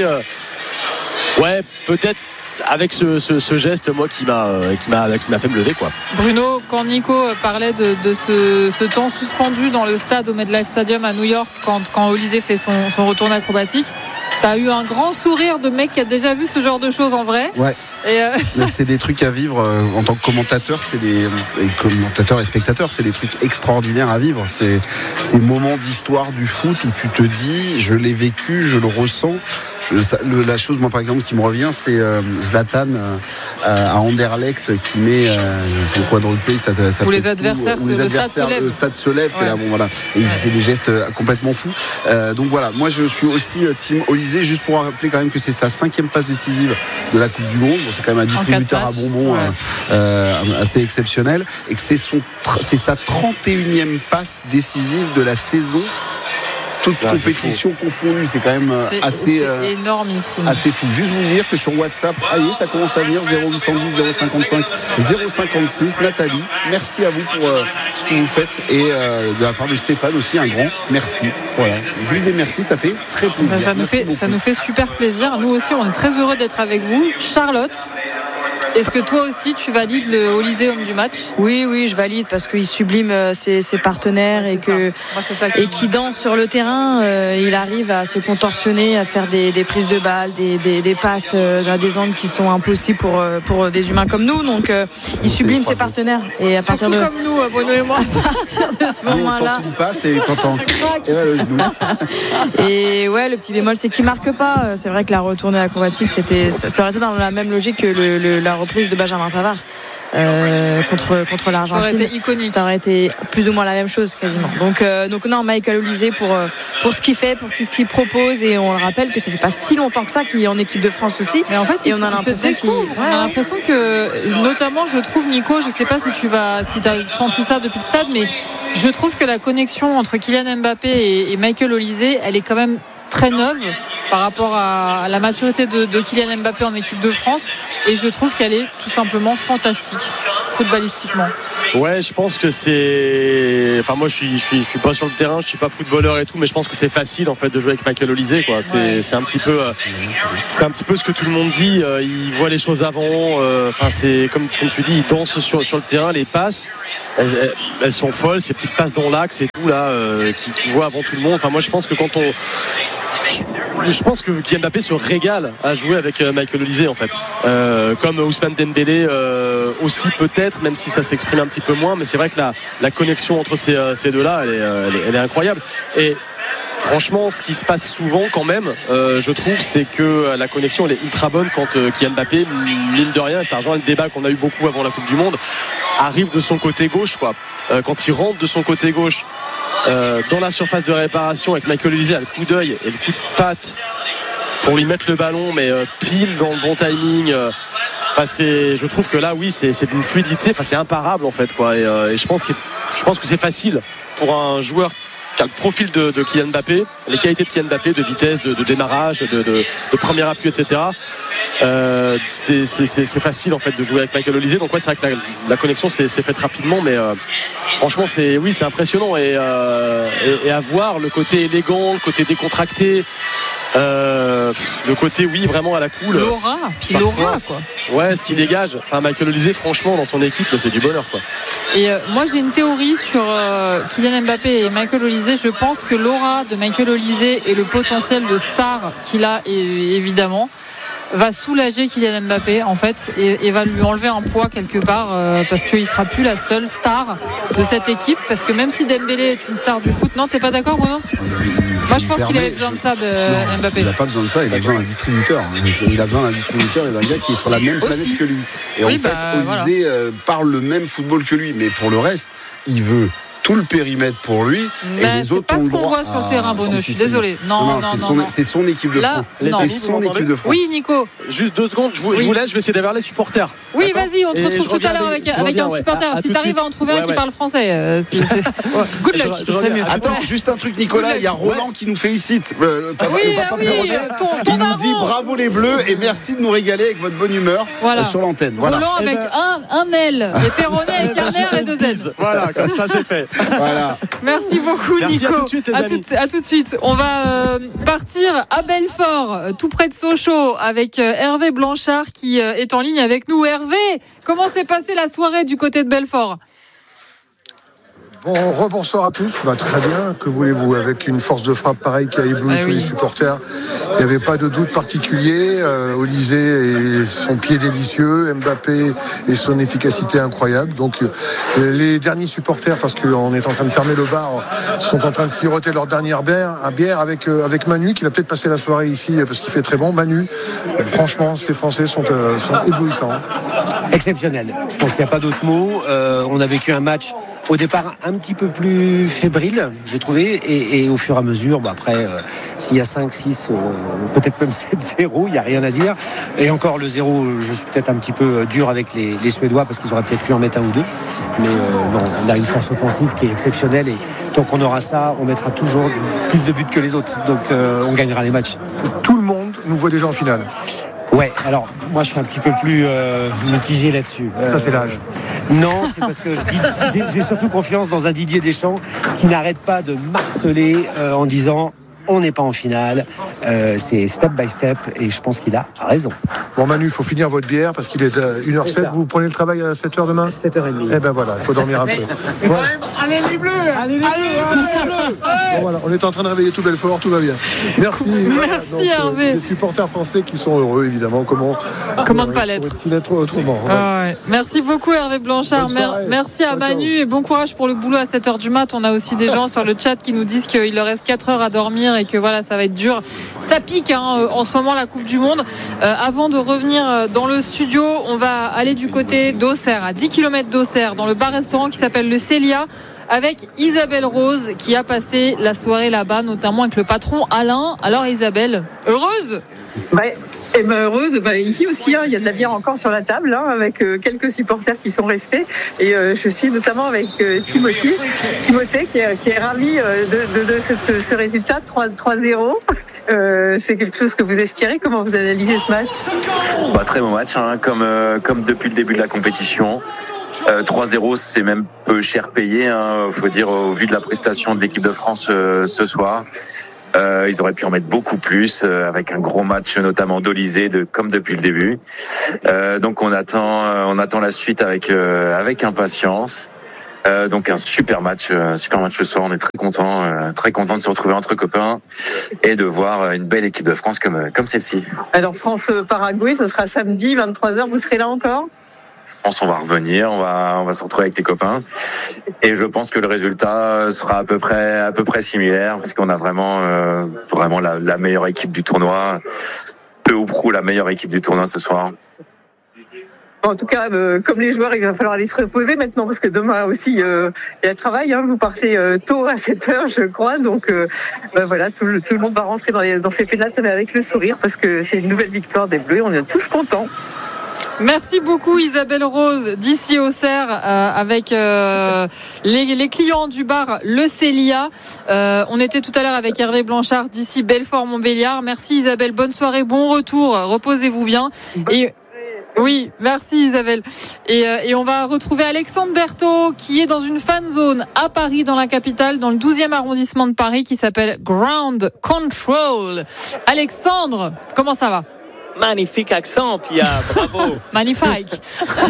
Peut-être. Avec ce geste, moi, qui m'a fait me lever, quoi. Bruno, quand Nico parlait de ce temps suspendu dans le stade au MetLife Stadium à New York, quand Olise fait son retour acrobatique, t'as eu un grand sourire de mec qui a déjà vu ce genre de choses en vrai. Ouais. C'est des trucs à vivre en tant que commentateur, commentateurs et spectateurs, c'est des trucs extraordinaires à vivre. C'est ces moments d'histoire du foot où tu te dis, je l'ai vécu, je le ressens. La chose, moi, par exemple, qui me revient, c'est Zlatan à Anderlecht qui met son quadruplé, ça où les adversaires, le stade se lève. Ouais. Là, bon, voilà, et il fait des gestes complètement fous. Donc voilà, moi je suis aussi team Olise, juste pour rappeler quand même que c'est sa 5e passe décisive de la Coupe du Monde. Bon, c'est quand même un distributeur à bonbons assez exceptionnel, et que c'est sa 31e passe décisive de la saison. Toute compétition confondue, c'est quand même assez énormissime, assez fou. Juste vous dire que sur WhatsApp, ça commence à venir, 0810 055 056. Nathalie, merci à vous pour ce que vous faites, et de la part de Stéphane aussi, un grand merci. Voilà, juste des merci, ça fait très plaisir. Ça nous fait super plaisir. Nous aussi, on est très heureux d'être avec vous. Charlotte, est-ce que toi aussi tu valides le Olise homme du match? Oui, je valide, parce qu'il sublime ses partenaires, et qui danse sur le terrain. Il arrive à se contorsionner, à faire des prises de balles, des passes à des angles qui sont impossibles pour des humains comme nous. Donc il sublime ses partenaires. Et à surtout comme nous, Bruno et moi. À partir de ce moment-là, une passe et t'entends. Et ouais, le petit bémol, c'est qu'il marque pas. C'est vrai que la retournée acrobatique, ça aurait été dans la même logique que la reprise de Benjamin Pavard. contre l'Argentine. Ça aurait été iconique. Ça aurait été plus ou moins la même chose quasiment. Donc non, Michael Olise pour ce qu'il fait, pour tout ce qu'il propose, et on le rappelle que ça fait pas si longtemps que ça qu'il est en équipe de France aussi. Mais en fait, et on a l'impression que, notamment, je trouve, Nico, je sais pas si tu as senti ça depuis le stade, mais je trouve que la connexion entre Kylian Mbappé et Michael Olise, elle est quand même très neuve par rapport à la maturité de Kylian Mbappé en équipe de France, et je trouve qu'elle est tout simplement fantastique footballistiquement. Ouais, je pense que c'est. Enfin, moi, je suis pas sur le terrain, je suis pas footballeur et tout, mais je pense que c'est facile en fait de jouer avec Michael Olise, quoi. C'est un petit peu ce que tout le monde dit. Il voit les choses avant. Enfin, c'est comme tu dis, il danse sur le terrain, les passes. Elles sont folles, ces petites passes dans l'axe et tout là, qui voit avant tout le monde. Enfin, moi, je pense que je pense que Kylian Mbappé se régale à jouer avec Michael Olise en fait, comme Ousmane Dembélé aussi peut-être, même si ça s'exprime un petit peu moins, mais c'est vrai que la connexion entre ces deux-là, elle est incroyable. Et franchement, ce qui se passe souvent quand même, je trouve, c'est que la connexion elle est ultra bonne quand Kylian Mbappé, mine de rien, ça rejoint le débat qu'on a eu beaucoup avant la Coupe du Monde, arrive de son côté gauche, quoi. Quand il rentre de son côté gauche dans la surface de réparation avec Michael Olise, le coup d'œil et le coup de patte pour lui mettre le ballon, mais pile dans le bon timing. Enfin, je trouve que là, oui, c'est d'une fluidité. Enfin, c'est imparable en fait, quoi. Et je pense que c'est facile pour un joueur qui a le profil de Kylian Mbappé, les qualités de Kylian Mbappé, de vitesse, de démarrage, de premier appui, etc. C'est facile en fait de jouer avec Michael Olise. Donc ouais, c'est vrai que la connexion s'est faite rapidement, mais franchement c'est impressionnant, et à voir le côté élégant, le côté décontracté, le côté vraiment à la cool. L'aura quoi. Ouais, ce qu'il dégage. Enfin, Michael Olise, franchement, dans son équipe, c'est du bonheur, quoi. Et moi j'ai une théorie sur Kylian Mbappé et Michael Olise. Je pense que l'aura de Michael Olise et le potentiel de star qu'il a, évidemment, va soulager Kylian Mbappé en fait, et va lui enlever un poids quelque part, parce qu'il sera plus la seule star de cette équipe, parce que même si Dembélé est une star du foot, non, t'es pas d'accord, Bruno? Moi je pense qu'il avait besoin de ça, Mbappé. Il n'a pas besoin de ça, il a besoin d'un distributeur. Il a besoin d'un distributeur et d'un gars qui est sur la même planète que lui. Et oui, en fait, Olise parle le même football que lui, mais pour le reste, il veut tout le périmètre pour lui, et les autres c'est pas ont ce le qu'on droit. voit sur le terrain, Bruno. Je suis désolé. Non, c'est son équipe de France. C'est son équipe de France. Oui, Nico. Juste 2 secondes, je vous laisse, je vais essayer d'avoir les supporters. Oui, vas-y, on te retrouve tout à l'heure avec un supporter. Si t'arrives à en trouver un qui parle français, good luck. Attends, juste un truc, Nicolas, il y a Roland qui nous félicite. Oui, il nous dit bravo les Bleus et merci de nous régaler avec votre bonne humeur sur l'antenne. Roland avec un L et Perronnet avec un R et 2 S. Voilà, comme ça c'est fait. Voilà. Merci beaucoup, Nico. À tout de suite. On va partir à Belfort, tout près de Sochaux, avec Hervé Blanchard qui est en ligne avec nous. Hervé, comment s'est passée la soirée du côté de Belfort ? Rebonsoir à tous. Très bien, que voulez-vous, avec une force de frappe pareille qui a ébloui tous les supporters. Il n'y avait pas de doute particulier. Olise et son pied délicieux, Mbappé et son efficacité incroyable. Donc les derniers supporters, parce qu'on est en train de fermer le bar, sont en train de siroter leur dernière bière avec Manu, qui va peut-être passer la soirée ici parce qu'il fait très bon. Manu, franchement, ces Français sont éblouissants. Exceptionnel. Je pense qu'il n'y a pas d'autre mot. On a vécu un match au départ un petit peu plus fébrile, j'ai trouvé, et au fur et à mesure, après, s'il y a 5-6, peut-être même 7-0, il n'y a rien à dire. Et encore le 0, je suis peut-être un petit peu dur avec les Suédois, parce qu'ils auraient peut-être pu en mettre un ou deux. Mais non, on a une force offensive qui est exceptionnelle, et tant qu'on aura ça, on mettra toujours plus de buts que les autres. Donc on gagnera les matchs. Tout le monde nous voit déjà en finale. Ouais, alors moi je suis un petit peu plus mitigé là-dessus. Ça c'est l'âge. Non, c'est parce que j'ai surtout confiance dans un Didier Deschamps qui n'arrête pas de marteler en disant on n'est pas en finale, c'est step by step, et je pense qu'il a raison. Bon Manu, il faut finir votre bière parce qu'il est 1h07, vous prenez le travail à 7h demain ? 7h30. Eh ben voilà, il faut dormir un peu. Mais quand même, allez les Bleus. Bon, voilà, on est en train de réveiller tout Belfort, tout va bien. Merci. Merci donc, Hervé. Les supporters français qui sont heureux, évidemment. Comment ne pas l'être ? Pourrait-il être autrement ? Ouais. Merci beaucoup Hervé Blanchard. Merci à Manu et bon courage pour le boulot à 7h du mat. On a aussi des gens sur le chat qui nous disent qu'il leur reste 4 heures à dormir revenir et que voilà, ça va être dur. Ça pique en ce moment la Coupe du Monde. Avant de revenir dans le studio, on va aller du côté d'Auxerre, à 10 km d'Auxerre, dans le bar-restaurant qui s'appelle le Célia, avec Isabelle Rose qui a passé la soirée là-bas, notamment avec le patron Alain. Alors Isabelle, heureuse ? Heureuse, ici aussi, il y a de la bière encore sur la table, avec quelques supporters qui sont restés. Et je suis notamment avec Timothée qui est ravi de ce résultat 3-0. C'est quelque chose que vous espérez. Comment vous analysez ce match ? Très bon match, comme depuis le début de la compétition. 3-0, c'est même peu cher payé, faut dire, au vu de la prestation de l'équipe de France ce soir. Ils auraient pu en mettre beaucoup plus, avec un gros match notamment d'Olysée, comme depuis le début. Donc on attend la suite avec impatience. Donc un super match ce soir. On est très content de se retrouver entre copains et de voir une belle équipe de France comme celle-ci. Alors France-Paraguay, ce sera samedi 23h. Vous serez là encore ? Je pense qu'on va revenir, on va se retrouver avec les copains et je pense que le résultat sera à peu près similaire parce qu'on a vraiment la meilleure équipe du tournoi, peu ou prou la meilleure équipe du tournoi ce soir. En tout cas, comme les joueurs, il va falloir aller se reposer maintenant parce que demain aussi il y a travail. Vous partez tôt à 7h, je crois. Donc voilà, tout le monde va rentrer dans ces pénals avec le sourire parce que c'est une nouvelle victoire des Bleus. On est tous contents. Merci beaucoup Isabelle Rose d'ici Auxerre avec les clients du bar Le Célia. On était tout à l'heure avec Hervé Blanchard d'ici Belfort-Montbéliard. Merci Isabelle, bonne soirée, bon retour, reposez-vous bien. Oui, merci Isabelle. Et on va retrouver Alexandre Berthaud qui est dans une fan zone à Paris, dans la capitale, dans le 12e arrondissement de Paris, qui s'appelle Ground Control. Alexandre, comment ça va ? Magnifique accent, Pia, bravo. Magnifique.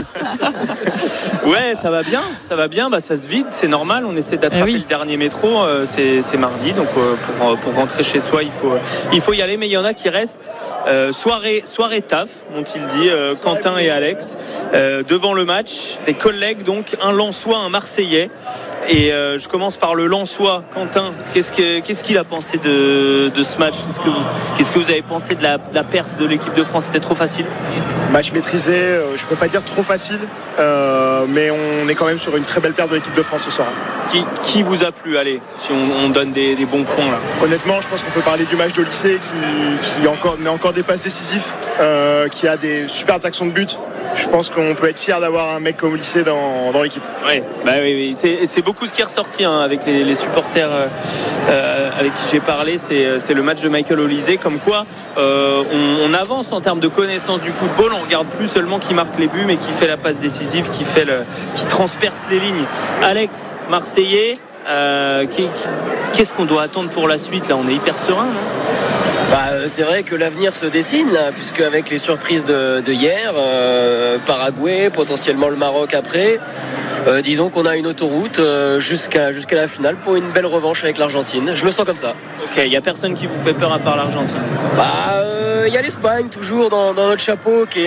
Ouais, ça va bien, ça se vide, c'est normal, on essaie d'attraper le dernier métro, c'est mardi, donc pour rentrer chez soi, il faut y aller, mais il y en a qui restent. Soirée taf, m'ont-ils dit, Quentin et Alex, devant le match, des collègues, donc un Lensois, un Marseillais. Et je commence par le Lensois. Quentin, qu'est-ce qu'il a pensé de ce match ? Qu'est-ce que vous avez pensé de la perf de l'équipe de France ? C'était trop facile ? Match maîtrisé, je ne peux pas dire trop facile, mais on est quand même sur une très belle perf de l'équipe de France ce soir. Qui vous a plu ? Allez, si on donne des bons points là. Honnêtement, je pense qu'on peut parler du match d'Olysée qui met encore des passes décisives, qui a des super actions de but. Je pense qu'on peut être fier d'avoir un mec comme Olysée dans l'équipe. Oui. C'est beaucoup ce qui est ressorti avec les supporters avec qui j'ai parlé. C'est le match de Michael Olysée, comme quoi on avance en termes de connaissance du football. On regarde plus seulement qui marque les buts, mais qui fait la passe décisive, qui transperce les lignes. Alex, Marseillais, qu'est-ce qu'on doit attendre pour la suite là ? On est hyper serein, non ? C'est vrai que l'avenir se dessine là, puisque avec les surprises de hier, Paraguay, potentiellement le Maroc après, disons qu'on a une autoroute jusqu'à la finale pour une belle revanche avec l'Argentine. Je le sens comme ça. Ok, il n'y a personne qui vous fait peur à part l'Argentine ? Il y a l'Espagne toujours dans notre chapeau qui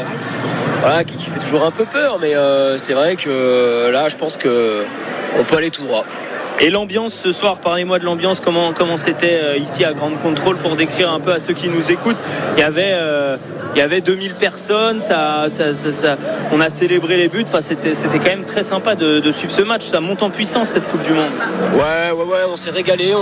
fait toujours un peu peur, mais c'est vrai que là je pense qu'on peut aller tout droit. Et l'ambiance ce soir, parlez-moi de l'ambiance, comment c'était ici à Ground Control pour décrire un peu à ceux qui nous écoutent. Il y avait 2000 personnes, on a célébré les buts, c'était quand même très sympa de suivre ce match, ça monte en puissance cette Coupe du Monde. Ouais, on s'est régalé.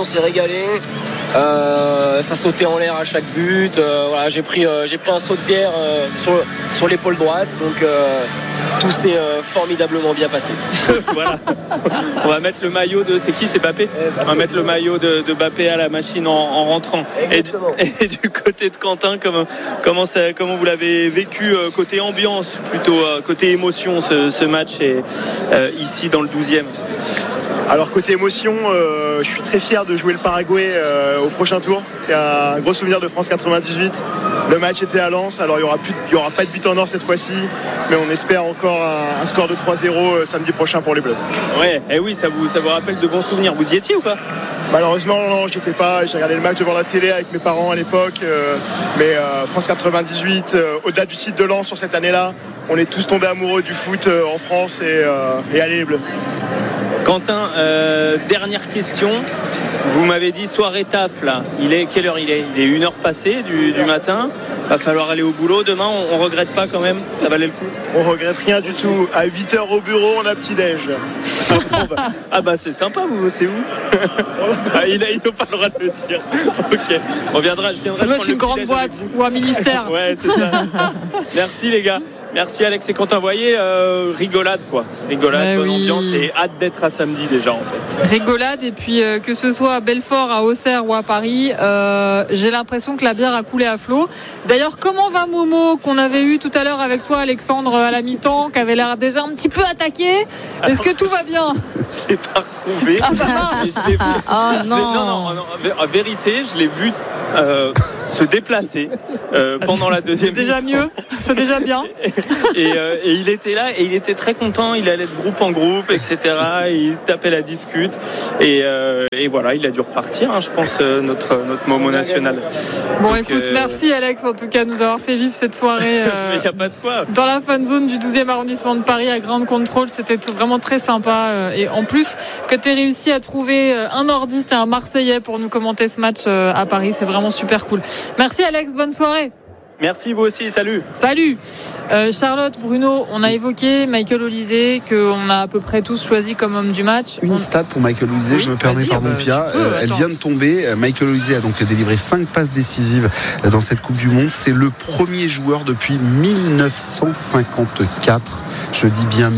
Ça sautait en l'air à chaque but. J'ai pris un saut de bière sur l'épaule droite, donc tout s'est formidablement bien passé. Voilà. On va mettre le maillot c'est qui, c'est Mbappé ? On va mettre le maillot de Mbappé à la machine en rentrant. Et du côté de Quentin, comment vous l'avez vécu côté ambiance, plutôt côté émotion, ce match ici dans le 12e ? Alors côté émotion, je suis très fier de jouer le Paraguay au prochain tour. Il y a un gros souvenir de France 98. Le match était à Lens, alors il y aura pas de but en or cette fois-ci, mais on espère encore un score de 3-0 samedi prochain pour les Bleus. Ouais, et oui, ça vous rappelle de bons souvenirs. Vous y étiez ou pas ? Malheureusement, non, j'étais pas. J'ai regardé le match devant la télé avec mes parents à l'époque, mais France 98, au-delà du site de Lens sur cette année-là, on est tous tombés amoureux du foot en France et allez les Bleus. Quentin, dernière question. Vous m'avez dit soirée taf là. Quelle heure il est 1h passée du matin. Va falloir aller au boulot demain. On regrette pas quand même? Ça valait le coup? On regrette rien du tout. À 8h au bureau, on a petit déj. C'est sympa, vous bossez où? Ils n'ont pas le droit de le dire. Ok. Je viendrai. Ça doit être une grande boîte ou un ministère. Ouais, c'est ça. Merci les gars. Merci Alex et Quentin. Vous voyez, rigolade quoi. Rigolade, bonne ambiance et hâte d'être à samedi déjà en fait. Rigolade et puis que ce soit à Belfort, à Auxerre ou à Paris, j'ai l'impression que la bière a coulé à flot. D'ailleurs, comment va Momo qu'on avait eu tout à l'heure avec toi Alexandre à la mi-temps, qui avait l'air déjà un petit peu attaqué? Est-ce que tout va bien? Je l'ai pas retrouvé. Non. En vérité, je l'ai vu se déplacer pendant la deuxième. C'est déjà mieux, c'est déjà bien. Et il était là et il était très content. Il allait de groupe en groupe, etc. Et il tapait la discute et voilà, il a dû repartir. Je pense notre Momo national. Bon, donc, écoute, merci Alex en tout cas de nous avoir fait vivre cette soirée. Il n'y a pas de quoi. Dans la fan zone du 12e arrondissement de Paris à Ground Control, c'était vraiment très sympa. Et en plus que tu aies réussi à trouver un nordiste et un Marseillais pour nous commenter ce match à Paris, c'est vraiment super cool. Merci Alex, bonne soirée. Merci, vous aussi, salut. Charlotte, Bruno, on a évoqué Michael Olise, qu'on a à peu près tous choisi comme homme du match. Une stat pour Michael Olise, je me permets, pardon Pia, elle vient de tomber. Michael Olise a donc délivré 5 passes décisives dans cette Coupe du Monde. C'est le premier joueur depuis 1954, je dis bien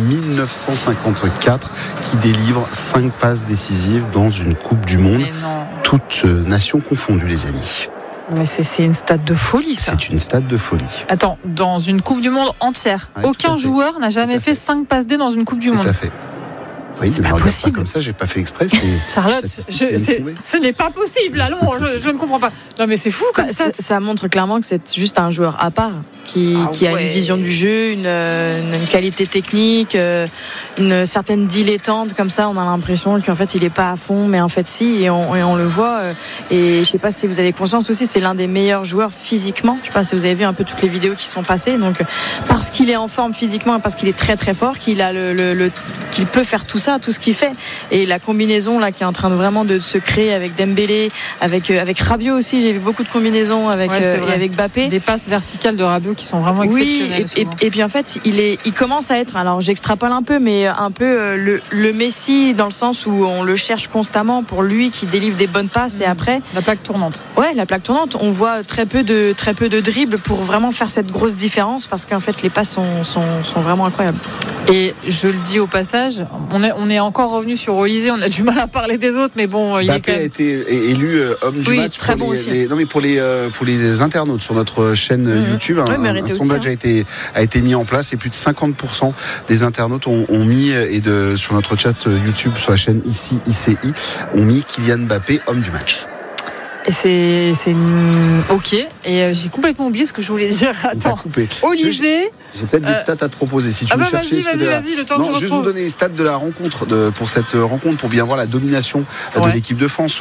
1954, qui délivre 5 passes décisives dans une Coupe du Monde. Toutes nations confondues, les amis. Mais c'est une stat de folie, ça. C'est une stat de folie. Attends, dans une Coupe du Monde entière, aucun joueur n'a jamais fait 5 passes D dans une Coupe du Monde. Tout à fait. Oui, c'est pas possible. Pas comme ça, j'ai pas fait exprès. Charlotte, ce n'est pas possible. Allons, je ne comprends pas. Non, mais c'est fou comme ça. Ça montre clairement que c'est juste un joueur à part qui a une vision du jeu, une qualité technique, une certaine dilettante comme ça. On a l'impression qu'en fait il est pas à fond, mais en fait si, et on le voit. Et je sais pas si vous avez conscience aussi, c'est l'un des meilleurs joueurs physiquement. Je sais pas si vous avez vu un peu toutes les vidéos qui sont passées. Donc parce qu'il est en forme physiquement, parce qu'il est très très fort, qu'il a qu'il peut faire tout ça, tout ce qu'il fait. Et la combinaison là qui est en train de vraiment de se créer avec Dembélé, avec Rabiot aussi. J'ai vu beaucoup de combinaisons avec Mbappé. Des passes verticales de Rabiot qui sont vraiment exceptionnelles. Et puis en fait, il commence à être, alors j'extrapole un peu, mais un peu le Messi dans le sens où on le cherche constamment pour lui qui délivre des bonnes passes et après la plaque tournante. Ouais, la plaque tournante. On voit très peu de dribbles pour vraiment faire cette grosse différence parce qu'en fait les passes sont vraiment incroyables. Et je le dis au passage, on est encore revenu sur Olise, on a du mal à parler des autres, mais bon, il est quand même... a été élu homme du match très bon aussi. pour les internautes sur notre chaîne YouTube. Un sondage a été mis en place et plus de 50% des internautes ont mis, sur notre chat YouTube, sur la chaîne ici ICI, ont mis Kylian Mbappé homme du match. Et c'est ok. Et j'ai complètement oublié ce que je voulais dire. Attends. Olise. J'ai peut-être des stats à te proposer si tu veux chercher. Vas-y, le temps que je juste vous donner les stats de la rencontre pour cette rencontre pour bien voir la domination de l'équipe de France.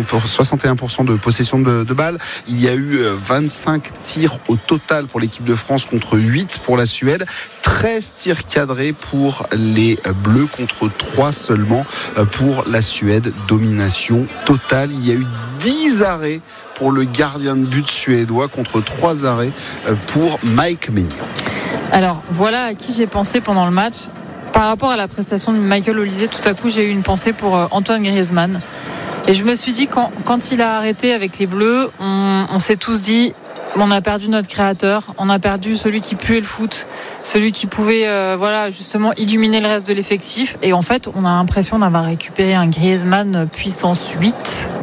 61% de possession de balles. Il y a eu 25 tirs au total pour l'équipe de France contre 8 pour la Suède. 13 tirs cadrés pour les Bleus contre 3 seulement pour la Suède. Domination totale. Il y a eu 10 arrêts pour le gardien de but suédois contre 3 arrêts pour Mike Maignan. Alors voilà à qui j'ai pensé pendant le match. Par rapport à la prestation de Michael Olise, tout à coup j'ai eu une pensée pour Antoine Griezmann. Et je me suis dit quand il a arrêté avec les Bleus, on s'est tous dit on a perdu notre créateur, on a perdu celui qui puait le foot, celui qui pouvait justement illuminer le reste de l'effectif. Et en fait on a l'impression d'avoir récupéré un Griezmann puissance 8.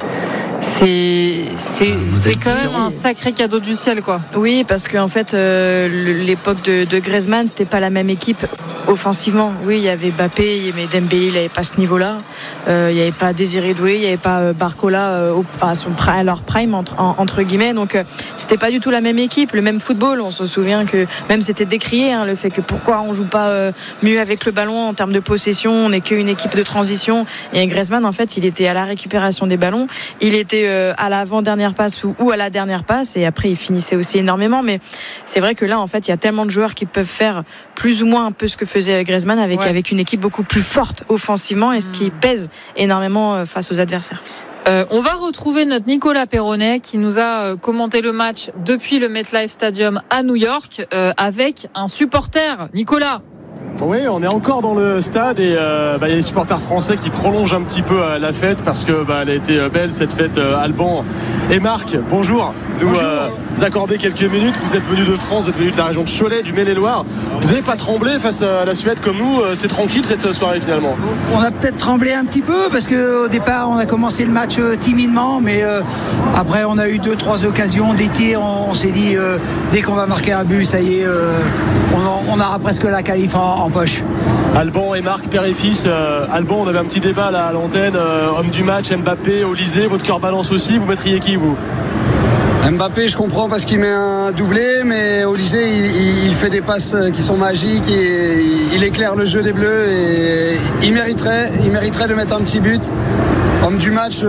C'est quand même un sacré cadeau du ciel, quoi. Oui, parce qu'en fait, l'époque de Griezmann, c'était pas la même équipe offensivement. Oui, il y avait Mbappé, il y avait Dembélé, il n'avait pas ce niveau-là. Il n'y avait pas Désiré Doué, il n'y avait pas Barcola à leur prime entre guillemets. Donc, c'était pas du tout la même équipe, le même football. On se souvient que même c'était décrié le fait que pourquoi on joue pas mieux avec le ballon en termes de possession. On n'est qu'une équipe de transition. Et Griezmann, en fait, il était à la récupération des ballons. Il était à l'avant-dernière passe ou à la dernière passe, et après il finissait aussi énormément. Mais c'est vrai que là, en fait, il y a tellement de joueurs qui peuvent faire plus ou moins un peu ce que faisait Griezmann avec une équipe beaucoup plus forte offensivement, et ce qui pèse énormément face aux adversaires. On va retrouver notre Nicolas Perronnet qui nous a commenté le match depuis le MetLife Stadium à New York avec un supporter. Nicolas. Oui, on est encore dans le stade et il y a les supporters français qui prolongent un petit peu la fête parce que elle a été belle cette fête. Alban et Marc, bonjour. Nous accorder quelques minutes. Vous êtes venus de France, vous êtes venus de la région de Cholet, du Maine-et-Loire. Vous n'avez pas tremblé face à la Suède comme nous? C'était tranquille cette soirée finalement? On a peut-être tremblé un petit peu parce qu'au départ on a commencé le match timidement, mais après on a eu 2-3 occasions, des tirs. On s'est dit dès qu'on va marquer un but, ça y est, on aura presque la qualif en poche. Alban et Marc, père et fils. Alban, on avait un petit débat là à l'antenne. Homme du match, Mbappé, Olysée, votre cœur balance aussi. Vous mettriez qui, vous? Mbappé, je comprends parce qu'il met un doublé, mais Olysée, il fait des passes qui sont magiques et il éclaire le jeu des Bleus et il mériterait de mettre un petit but. Homme du match,